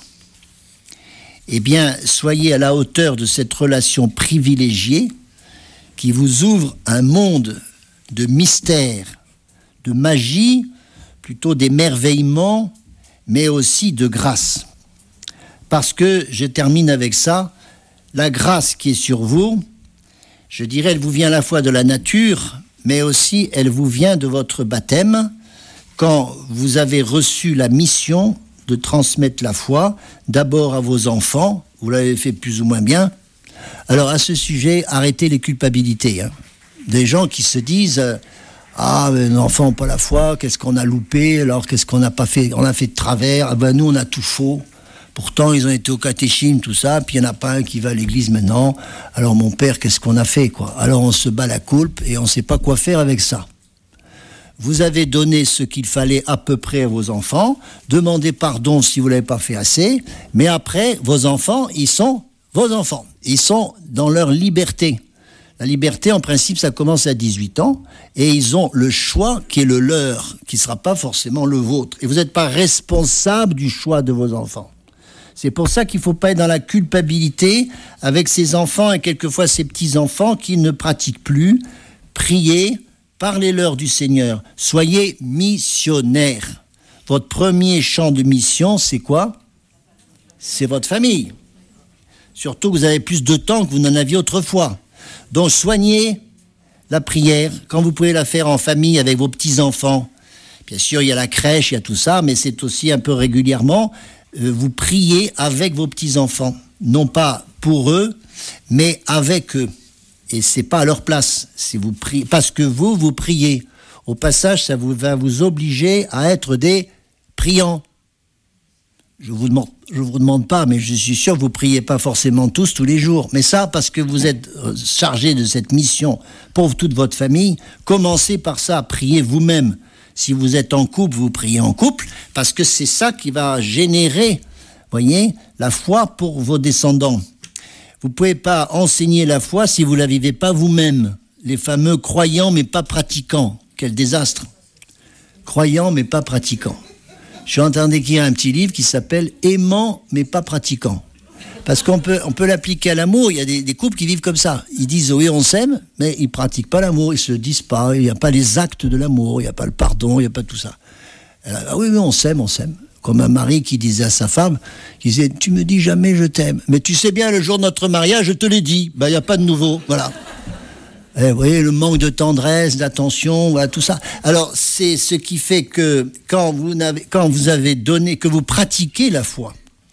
Eh bien, soyez à la hauteur de cette relation privilégiée qui vous ouvre un monde de mystère, de magie, plutôt d'émerveillement, mais aussi de grâce. Parce que, je termine avec ça, la grâce qui est sur vous, je dirais, elle vous vient à la fois de la nature, mais aussi elle vous vient de votre baptême, quand vous avez reçu la mission de transmettre la foi, d'abord à vos enfants, vous l'avez fait plus ou moins bien. Alors à ce sujet, arrêtez les culpabilités. Hein. Des gens qui se disent... Euh, Ah, mais nos enfants n'ont pas la foi, qu'est-ce qu'on a loupé, alors qu'est-ce qu'on n'a pas fait, on a fait de travers, ah ben nous on a tout faux. Pourtant ils ont été au catéchisme, tout ça, puis il n'y en a pas un qui va à l'église maintenant. Alors mon père, qu'est-ce qu'on a fait, quoi? Alors on se bat la coulpe et on ne sait pas quoi faire avec ça. Vous avez donné ce qu'il fallait à peu près à vos enfants, demandez pardon si vous ne l'avez pas fait assez, mais après, vos enfants, ils sont vos enfants. Ils sont dans leur liberté. La liberté, en principe, ça commence à dix-huit ans, et ils ont le choix qui est le leur, qui ne sera pas forcément le vôtre. Et vous n'êtes pas responsable du choix de vos enfants. C'est pour ça qu'il ne faut pas être dans la culpabilité avec ces enfants et quelquefois ces petits-enfants qui ne pratiquent plus. Priez, parlez-leur du Seigneur. Soyez missionnaires. Votre premier champ de mission, c'est quoi? C'est votre famille. Surtout que vous avez plus de temps que vous n'en aviez autrefois. Donc soignez la prière quand vous pouvez la faire en famille avec vos petits-enfants. Bien sûr, il y a la crèche, il y a tout ça, mais c'est aussi un peu régulièrement, euh, vous priez avec vos petits-enfants. Non pas pour eux, mais avec eux. Et c'est pas à leur place. C'est vous priez, parce que vous, vous priez. Au passage, ça vous, va vous obliger à être des priants. Je vous demande, je vous demande pas, mais je suis sûr que vous priez pas forcément tous, tous les jours. Mais ça, parce que vous êtes chargé de cette mission pour toute votre famille, commencez par ça, priez vous-même. Si vous êtes en couple, vous priez en couple, parce que c'est ça qui va générer, voyez, la foi pour vos descendants. Vous pouvez pas enseigner la foi si vous la vivez pas vous-même. Les fameux croyants mais pas pratiquants. Quel désastre. Croyants mais pas pratiquants. Je suis en train d'écrire un petit livre qui s'appelle « Aimant mais pas pratiquant ». Parce qu'on peut, on peut l'appliquer à l'amour. Il y a des, des couples qui vivent comme ça. Ils disent « oui, on s'aime », mais ils ne pratiquent pas l'amour, ils ne se le disent pas. Il n'y a pas les actes de l'amour, il n'y a pas le pardon, il n'y a pas tout ça. Alors, ah oui, oui, on s'aime, on s'aime. Comme un mari qui disait à sa femme, qui disait « tu me dis jamais je t'aime, mais tu sais bien, le jour de notre mariage, je te l'ai dit. Ben, il n'y a pas de nouveau. » Voilà. Eh, vous voyez, le manque de tendresse, d'attention, voilà, tout ça. Alors, c'est ce qui fait que quand vous, n'avez, quand vous avez donné, que vous pratiquez la foi,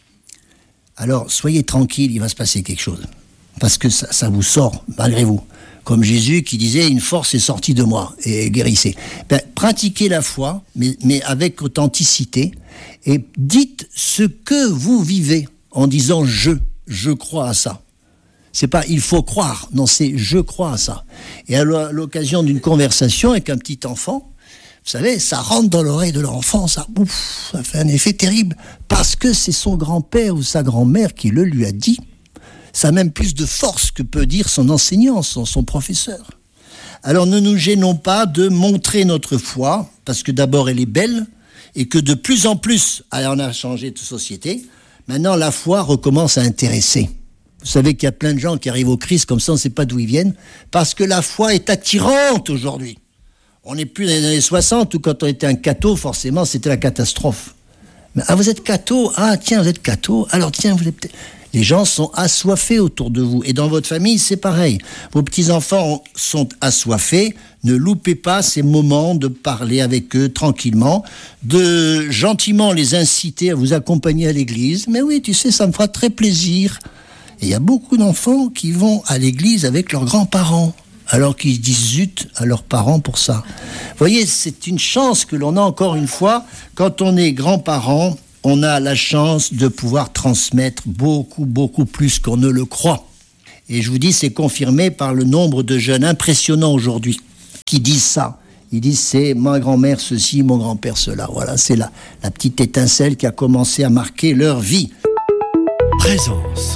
alors soyez tranquille, il va se passer quelque chose. Parce que ça, ça vous sort, malgré vous. Comme Jésus qui disait, une force est sortie de moi, et guérissez. Ben, pratiquez la foi, mais, mais avec authenticité, et dites ce que vous vivez, en disant je, je crois à ça. C'est pas il faut croire, non, c'est je crois à ça. Et à l'occasion d'une conversation avec un petit enfant, vous savez, ça rentre dans l'oreille de l'enfant, ça, ouf, ça fait un effet terrible, parce que c'est son grand-père ou sa grand-mère qui le lui a dit. Ça a même plus de force que peut dire son enseignant, son, son professeur. Alors ne nous gênons pas de montrer notre foi, parce que d'abord elle est belle, et que de plus en plus, alors on a changé de société, maintenant la foi recommence à intéresser. Vous savez qu'il y a plein de gens qui arrivent au Christ comme ça, on ne sait pas d'où ils viennent, parce que la foi est attirante aujourd'hui. On n'est plus dans les années soixante où quand on était un catho, forcément, c'était la catastrophe. Mais, ah, vous êtes catho? Ah, tiens, vous êtes catho? Alors, tiens, vous êtes peut-être... Les gens sont assoiffés autour de vous. Et dans votre famille, c'est pareil. Vos petits-enfants sont assoiffés. Ne loupez pas ces moments de parler avec eux tranquillement, de gentiment les inciter à vous accompagner à l'église. Mais oui, tu sais, ça me fera très plaisir. Et il y a beaucoup d'enfants qui vont à l'église avec leurs grands-parents, alors qu'ils disent zut à leurs parents pour ça. Vous voyez, c'est une chance que l'on a encore une fois. Quand on est grands-parents, on a la chance de pouvoir transmettre beaucoup, beaucoup plus qu'on ne le croit. Et je vous dis, c'est confirmé par le nombre de jeunes impressionnants aujourd'hui qui disent ça. Ils disent, c'est ma grand-mère ceci, mon grand-père cela. Voilà, c'est la, la petite étincelle qui a commencé à marquer leur vie. Présence.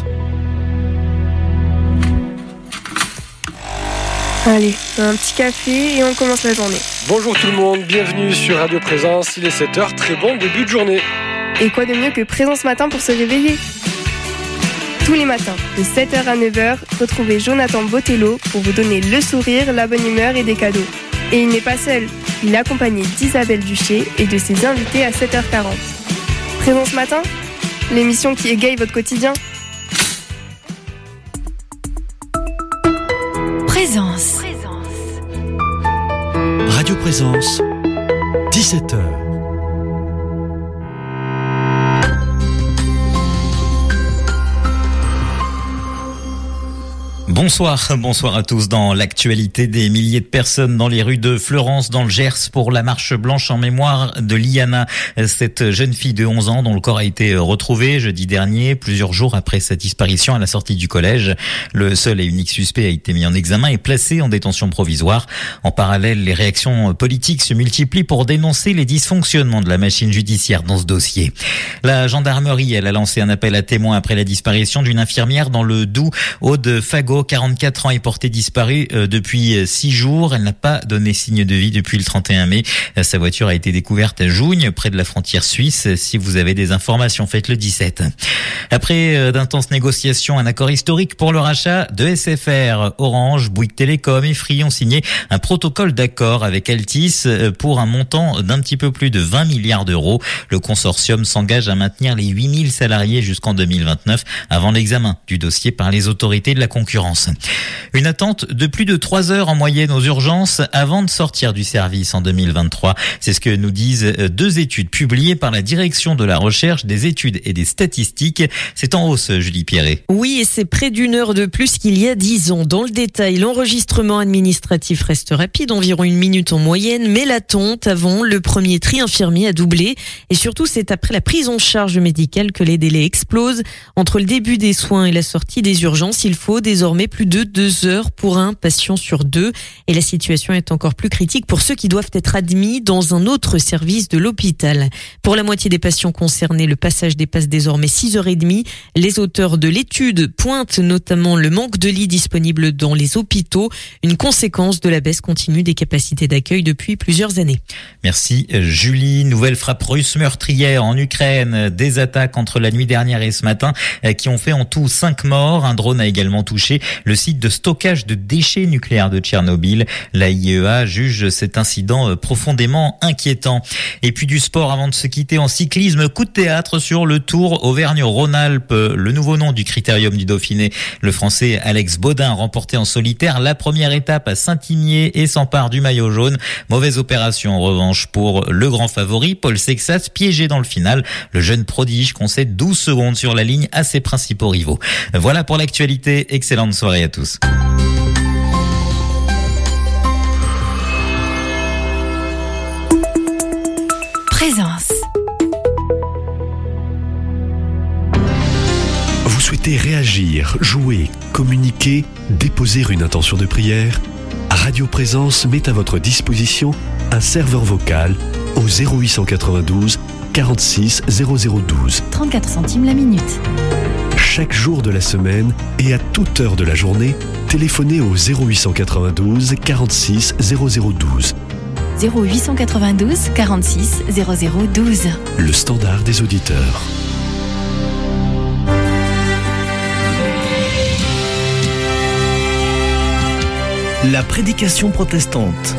Allez, un petit café et on commence la journée. Bonjour tout le monde, bienvenue sur Radio Présence, il est sept heures, très bon début de journée. Et quoi de mieux que Présence Matin pour se réveiller ? Tous les matins, de sept heures à neuf heures, retrouvez Jonathan Botello pour vous donner le sourire, la bonne humeur et des cadeaux. Et il n'est pas seul, il est accompagné d'Isabelle Duché et de ses invités à sept heures quarante. Présence Matin, l'émission qui égaye votre quotidien. Présence. Radio Présence, dix-sept heures. Bonsoir, bonsoir à tous. Dans l'actualité, des milliers de personnes dans les rues de Fleurance, dans le Gers, pour la marche blanche en mémoire de Liana, cette jeune fille de onze ans dont le corps a été retrouvé jeudi dernier, plusieurs jours après sa disparition à la sortie du collège. Le seul et unique suspect a été mis en examen et placé en détention provisoire. En parallèle, les réactions politiques se multiplient pour dénoncer les dysfonctionnements de la machine judiciaire dans ce dossier. La gendarmerie, elle, a lancé un appel à témoins après la disparition d'une infirmière dans le Doubs. Aude Fagot, quarante-quatre ans, est portée disparue euh, depuis six jours. Elle n'a pas donné signe de vie depuis le trente et un mai. Euh, sa voiture a été découverte à Jougne, près de la frontière suisse. Si vous avez des informations, faites le dix-sept. Après euh, d'intenses négociations, un accord historique pour le rachat de S F R. Orange, Bouygues Télécom et Free ont signé un protocole d'accord avec Altice euh, pour un montant d'un petit peu plus de vingt milliards d'euros. Le consortium s'engage à maintenir les huit mille salariés jusqu'en deux mille vingt-neuf, avant l'examen du dossier par les autorités de la concurrence. Une attente de plus de trois heures en moyenne aux urgences avant de sortir du service en deux mille vingt-trois. C'est ce que nous disent deux études publiées par la Direction de la Recherche, des Études et des Statistiques. C'est en hausse, Julie Pierret. Oui, et c'est près d'une heure de plus qu'il y a dix ans. Dans le détail, l'enregistrement administratif reste rapide, environ une minute en moyenne, mais l'attente avant le premier tri infirmier a doublé. Et surtout, c'est après la prise en charge médicale que les délais explosent. Entre le début des soins et la sortie des urgences, il faut désormais plus de deux heures pour un patient sur deux. Et la situation est encore plus critique pour ceux qui doivent être admis dans un autre service de l'hôpital. Pour la moitié des patients concernés, le passage dépasse désormais six heures trente. Les auteurs de l'étude pointent notamment le manque de lits disponibles dans les hôpitaux, une conséquence de la baisse continue des capacités d'accueil depuis plusieurs années. Merci Julie. Nouvelle frappe russe meurtrière en Ukraine. Des attaques entre la nuit dernière et ce matin qui ont fait en tout cinq morts. Un drone a également touché le site de stockage de déchets nucléaires de Tchernobyl. La I E A juge cet incident profondément inquiétant. Et puis du sport avant de se quitter en cyclisme. Coup de théâtre sur le Tour Auvergne-Rhône-Alpes. Le nouveau nom du critérium du Dauphiné. Le Français Alex Baudin a remporté en solitaire la première étape à Saint-Imier et s'empare du maillot jaune. Mauvaise opération en revanche pour le grand favori Paul Sexas, piégé dans le final. Le jeune prodige concède douze secondes sur la ligne à ses principaux rivaux. Voilà pour l'actualité. Excellente soirée à tous. Présence. Vous souhaitez réagir, jouer, communiquer, déposer une intention de prière ? Radio Présence met à votre disposition un serveur vocal au zéro huit cent quatre-vingt-douze quarante-six zéro zéro douze. trente-quatre centimes la minute. Chaque jour de la semaine et à toute heure de la journée, téléphonez au zéro huit cent quatre-vingt-douze quarante-six zéro zéro douze. zéro huit cent quatre-vingt-douze quarante-six zéro zéro douze. Le standard des auditeurs. La prédication protestante.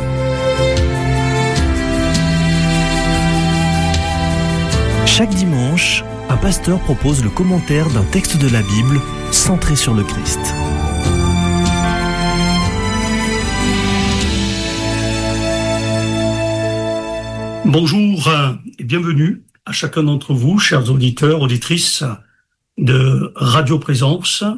Chaque dimanche, un pasteur propose le commentaire d'un texte de la Bible centré sur le Christ. Bonjour et bienvenue à chacun d'entre vous, chers auditeurs, auditrices de Radio Présence,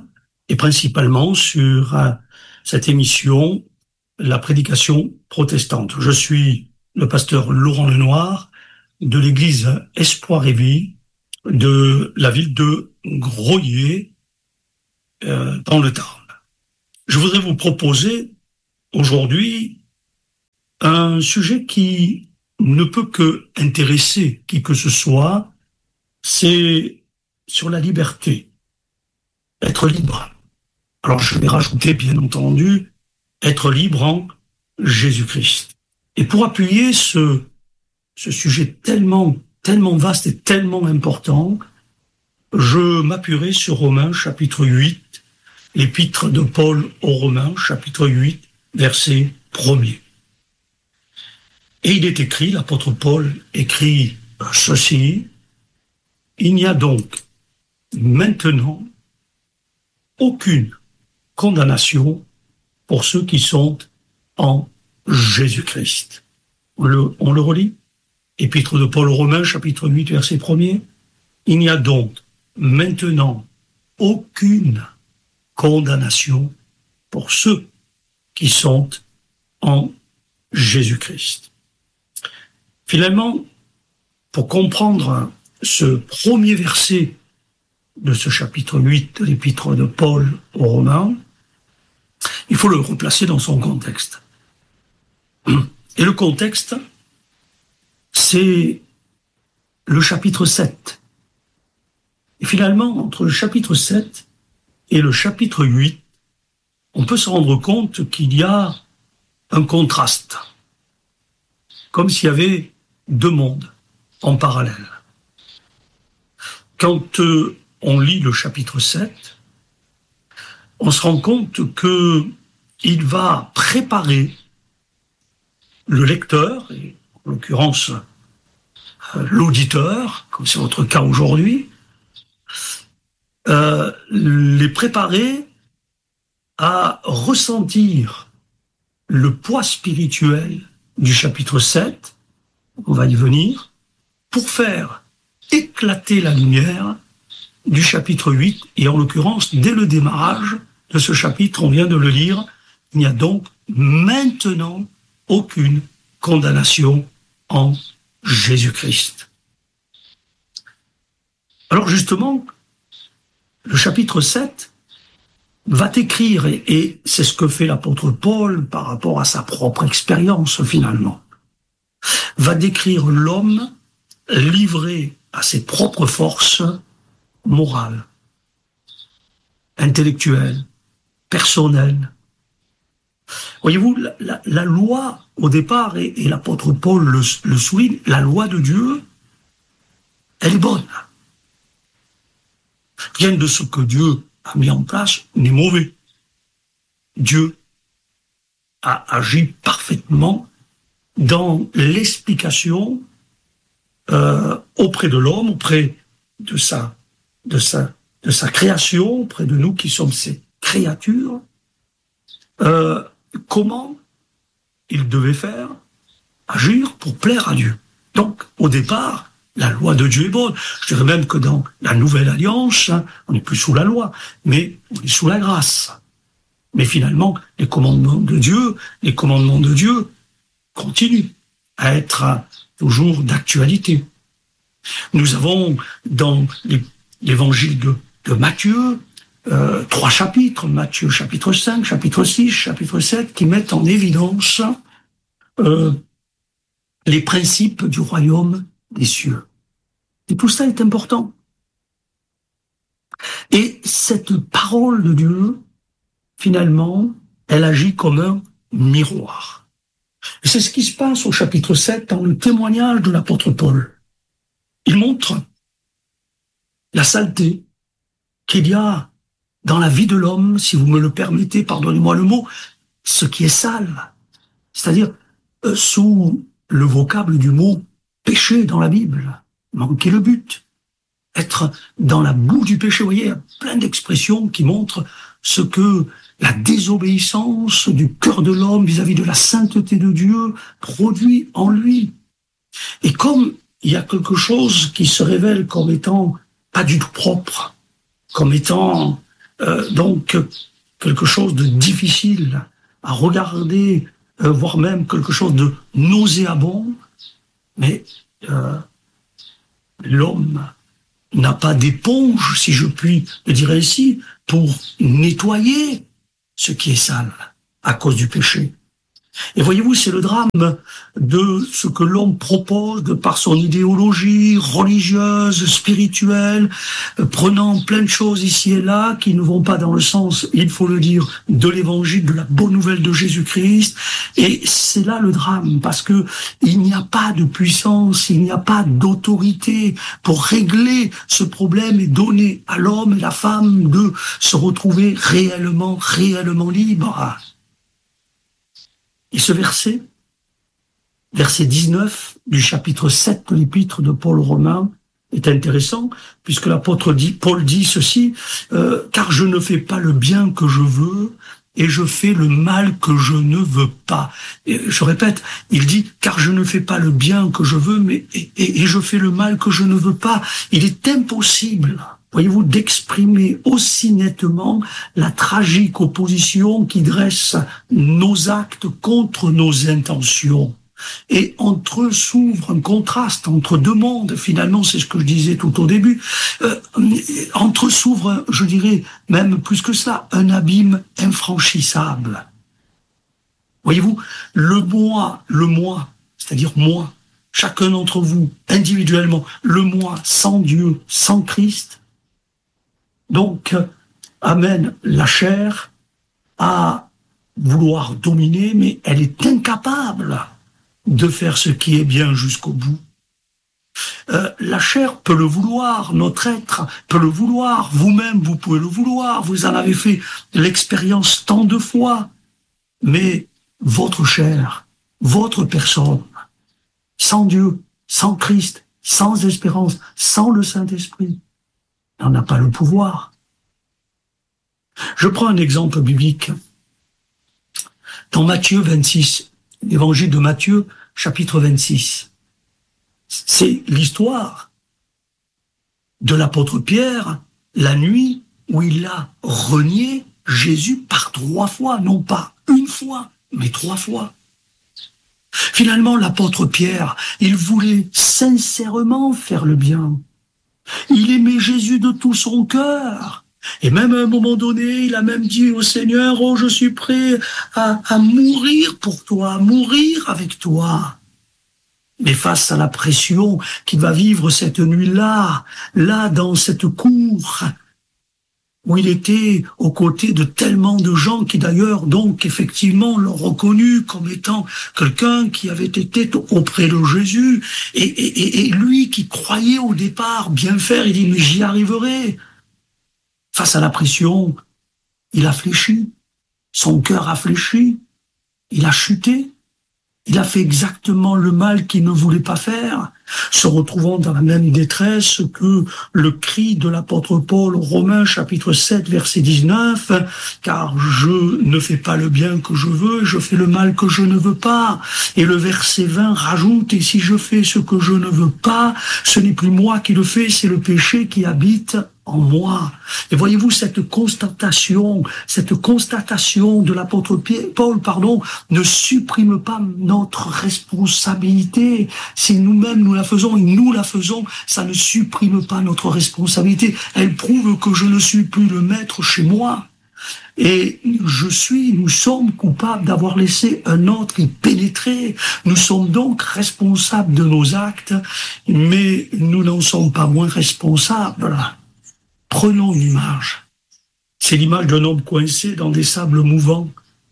et principalement sur euh, cette émission, la prédication protestante. Je suis le pasteur Laurent Lenoir de l'église Espoir et Vie de la ville de Groyer, euh, dans le Tarn. Je voudrais vous proposer aujourd'hui un sujet qui ne peut que intéresser qui que ce soit, c'est sur la liberté, être libre. Alors je vais rajouter bien entendu, être libre en Jésus-Christ. Et pour appuyer ce, ce sujet tellement, tellement vaste et tellement important, je m'appuierai sur Romains chapitre huit, l'épître de Paul aux Romains chapitre huit, verset premier. Et il est écrit, l'apôtre Paul écrit ceci, « Il n'y a donc maintenant aucune condamnation pour ceux qui sont en Jésus-Christ. » On le, on le relit, épître de Paul aux Romains, chapitre huit, verset premier. « Il n'y a donc maintenant aucune condamnation pour ceux qui sont en Jésus-Christ. » Finalement, pour comprendre ce premier verset de ce chapitre huit de l'épître de Paul aux Romains, il faut le replacer dans son contexte. Et le contexte, c'est le chapitre sept. Et finalement, entre le chapitre sept et le chapitre huit, on peut se rendre compte qu'il y a un contraste, comme s'il y avait deux mondes en parallèle. Quand euh, on lit le chapitre sept, on se rend compte que il va préparer le lecteur, et en l'occurrence euh, l'auditeur, comme c'est votre cas aujourd'hui, euh, les préparer à ressentir le poids spirituel du chapitre sept, on va y venir, pour faire éclater la lumière du chapitre huit, et en l'occurrence, dès le démarrage de ce chapitre, on vient de le lire, il n'y a donc maintenant aucune condamnation en Jésus-Christ. Alors justement, le chapitre sept va décrire, et, et c'est ce que fait l'apôtre Paul par rapport à sa propre expérience finalement, va décrire l'homme livré à ses propres forces morales, intellectuelles, personnelles. Voyez-vous, la, la, la loi, au départ, et, et l'apôtre Paul le, le souligne, la loi de Dieu, elle est bonne. Rien de ce que Dieu a mis en place n'est mauvais. Dieu a agi parfaitement dans l'explication euh, auprès de l'homme, auprès de sa, de, sa, de sa création, auprès de nous qui sommes ses créatures, euh, comment il devait faire, agir pour plaire à Dieu. Donc, au départ, la loi de Dieu est bonne. Je dirais même que dans la Nouvelle Alliance, hein, on n'est plus sous la loi, mais on est sous la grâce. Mais finalement, les commandements de Dieu, les commandements de Dieu continuent à être toujours d'actualité. Nous avons dans l'évangile de, de Matthieu euh, trois chapitres, Matthieu chapitre cinq, chapitre six, chapitre sept, qui mettent en évidence euh, les principes du royaume des cieux. Et tout ça est important. Et cette parole de Dieu, finalement, elle agit comme un miroir. Et c'est ce qui se passe au chapitre sept dans le témoignage de l'apôtre Paul. Il montre la saleté qu'il y a dans la vie de l'homme, si vous me le permettez, pardonnez-moi le mot, ce qui est sale. C'est-à-dire, euh, sous le vocable du mot péché dans la Bible, manquer le but, être dans la boue du péché. Vous voyez, il y a plein d'expressions qui montrent ce que la désobéissance du cœur de l'homme vis-à-vis de la sainteté de Dieu produit en lui. Et comme il y a quelque chose qui se révèle comme étant pas du tout propre, comme étant euh, donc quelque chose de difficile à regarder, euh, voire même quelque chose de nauséabond, mais euh, l'homme n'a pas d'éponge, si je puis le dire ainsi, pour nettoyer ce qui est sale à cause du péché. Et voyez-vous, c'est le drame de ce que l'homme propose de par son idéologie religieuse, spirituelle, prenant plein de choses ici et là qui ne vont pas dans le sens, il faut le dire, de l'évangile, de la bonne nouvelle de Jésus-Christ. Et c'est là le drame, parce que il n'y a pas de puissance, il n'y a pas d'autorité pour régler ce problème et donner à l'homme et la femme de se retrouver réellement, réellement libres. Et ce verset, verset dix-neuf du chapitre sept de l'épître de Paul aux Romains, est intéressant, puisque l'apôtre dit, Paul dit ceci, euh, « Car je ne fais pas le bien que je veux, et je fais le mal que je ne veux pas. » Et je répète, il dit, « Car je ne fais pas le bien que je veux, mais et, et, et je fais le mal que je ne veux pas. » Il est impossible, voyez-vous, d'exprimer aussi nettement la tragique opposition qui dresse nos actes contre nos intentions. Et entre eux s'ouvre un contraste entre deux mondes, finalement, c'est ce que je disais tout au début, euh, entre eux s'ouvre, je dirais, même plus que ça, un abîme infranchissable. Voyez-vous, le moi, le moi, c'est-à-dire moi, chacun d'entre vous, individuellement, le moi sans Dieu, sans Christ, donc, amène la chair à vouloir dominer, mais elle est incapable de faire ce qui est bien jusqu'au bout. Euh, la chair peut le vouloir, notre être peut le vouloir, vous-même vous pouvez le vouloir, vous en avez fait l'expérience tant de fois, mais votre chair, votre personne, sans Dieu, sans Christ, sans espérance, sans le Saint-Esprit, n'en a pas le pouvoir. Je prends un exemple biblique. Dans Matthieu vingt-six, l'évangile de Matthieu, chapitre vingt-six, c'est l'histoire de l'apôtre Pierre, la nuit où il a renié Jésus par trois fois, non pas une fois, mais trois fois. Finalement, l'apôtre Pierre, il voulait sincèrement faire le bien. Il aimait Jésus de tout son cœur. Et même à un moment donné, il a même dit au Seigneur, « Oh, je suis prêt à, à mourir pour toi, à mourir avec toi. » Mais face à la pression qu'il va vivre cette nuit-là, là, dans cette cour, où il était aux côtés de tellement de gens qui d'ailleurs, donc, effectivement, l'ont reconnu comme étant quelqu'un qui avait été auprès de Jésus. Et, et, et lui qui croyait au départ bien faire, il dit, mais j'y arriverai. Face à la pression, il a fléchi. Son cœur a fléchi. Il a chuté. Il a fait exactement le mal qu'il ne voulait pas faire, se retrouvant dans la même détresse que le cri de l'apôtre Paul aux Romains, chapitre sept, verset dix-neuf, « Car je ne fais pas le bien que je veux, je fais le mal que je ne veux pas. » Et le verset vingt rajoute, « Et si je fais ce que je ne veux pas, ce n'est plus moi qui le fais, c'est le péché qui habite en moi. » Et voyez-vous, cette constatation, cette constatation de l'apôtre Paul, pardon, ne supprime pas notre responsabilité. Si nous-mêmes nous la faisons et nous la faisons, ça ne supprime pas notre responsabilité. Elle prouve que je ne suis plus le maître chez moi. Et je suis, nous sommes coupables d'avoir laissé un autre y pénétrer. Nous sommes donc responsables de nos actes, mais nous n'en sommes pas moins responsables. Prenons une image. C'est l'image d'un homme coincé dans des sables mouvants.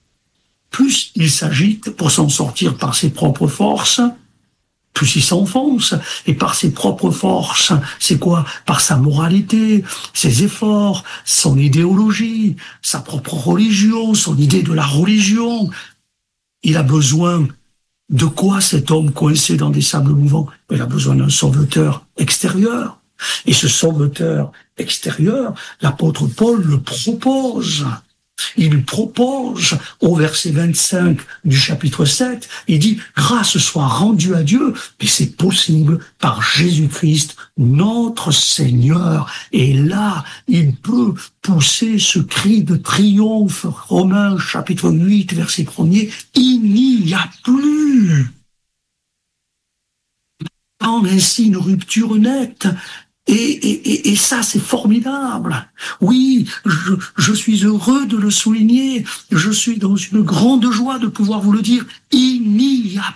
Plus il s'agite pour s'en sortir par ses propres forces, plus il s'enfonce. Et par ses propres forces, c'est quoi? Par sa moralité, ses efforts, son idéologie, sa propre religion, son idée de la religion. Il a besoin de quoi, cet homme coincé dans des sables mouvants? Il a besoin d'un sauveteur extérieur. Et ce sauveteur extérieur, l'apôtre Paul le propose. Il propose au verset vingt-cinq du chapitre sept, il dit « Grâce soit rendue à Dieu, mais c'est possible par Jésus-Christ, notre Seigneur. » Et là, il peut pousser ce cri de triomphe. Romains chapitre huit, verset premier, « Il n'y a plus !» Ainsi une rupture nette. Et, et, et, et ça, c'est formidable. Oui, je, je suis heureux de le souligner. Je suis dans une grande joie de pouvoir vous le dire. Il n'y a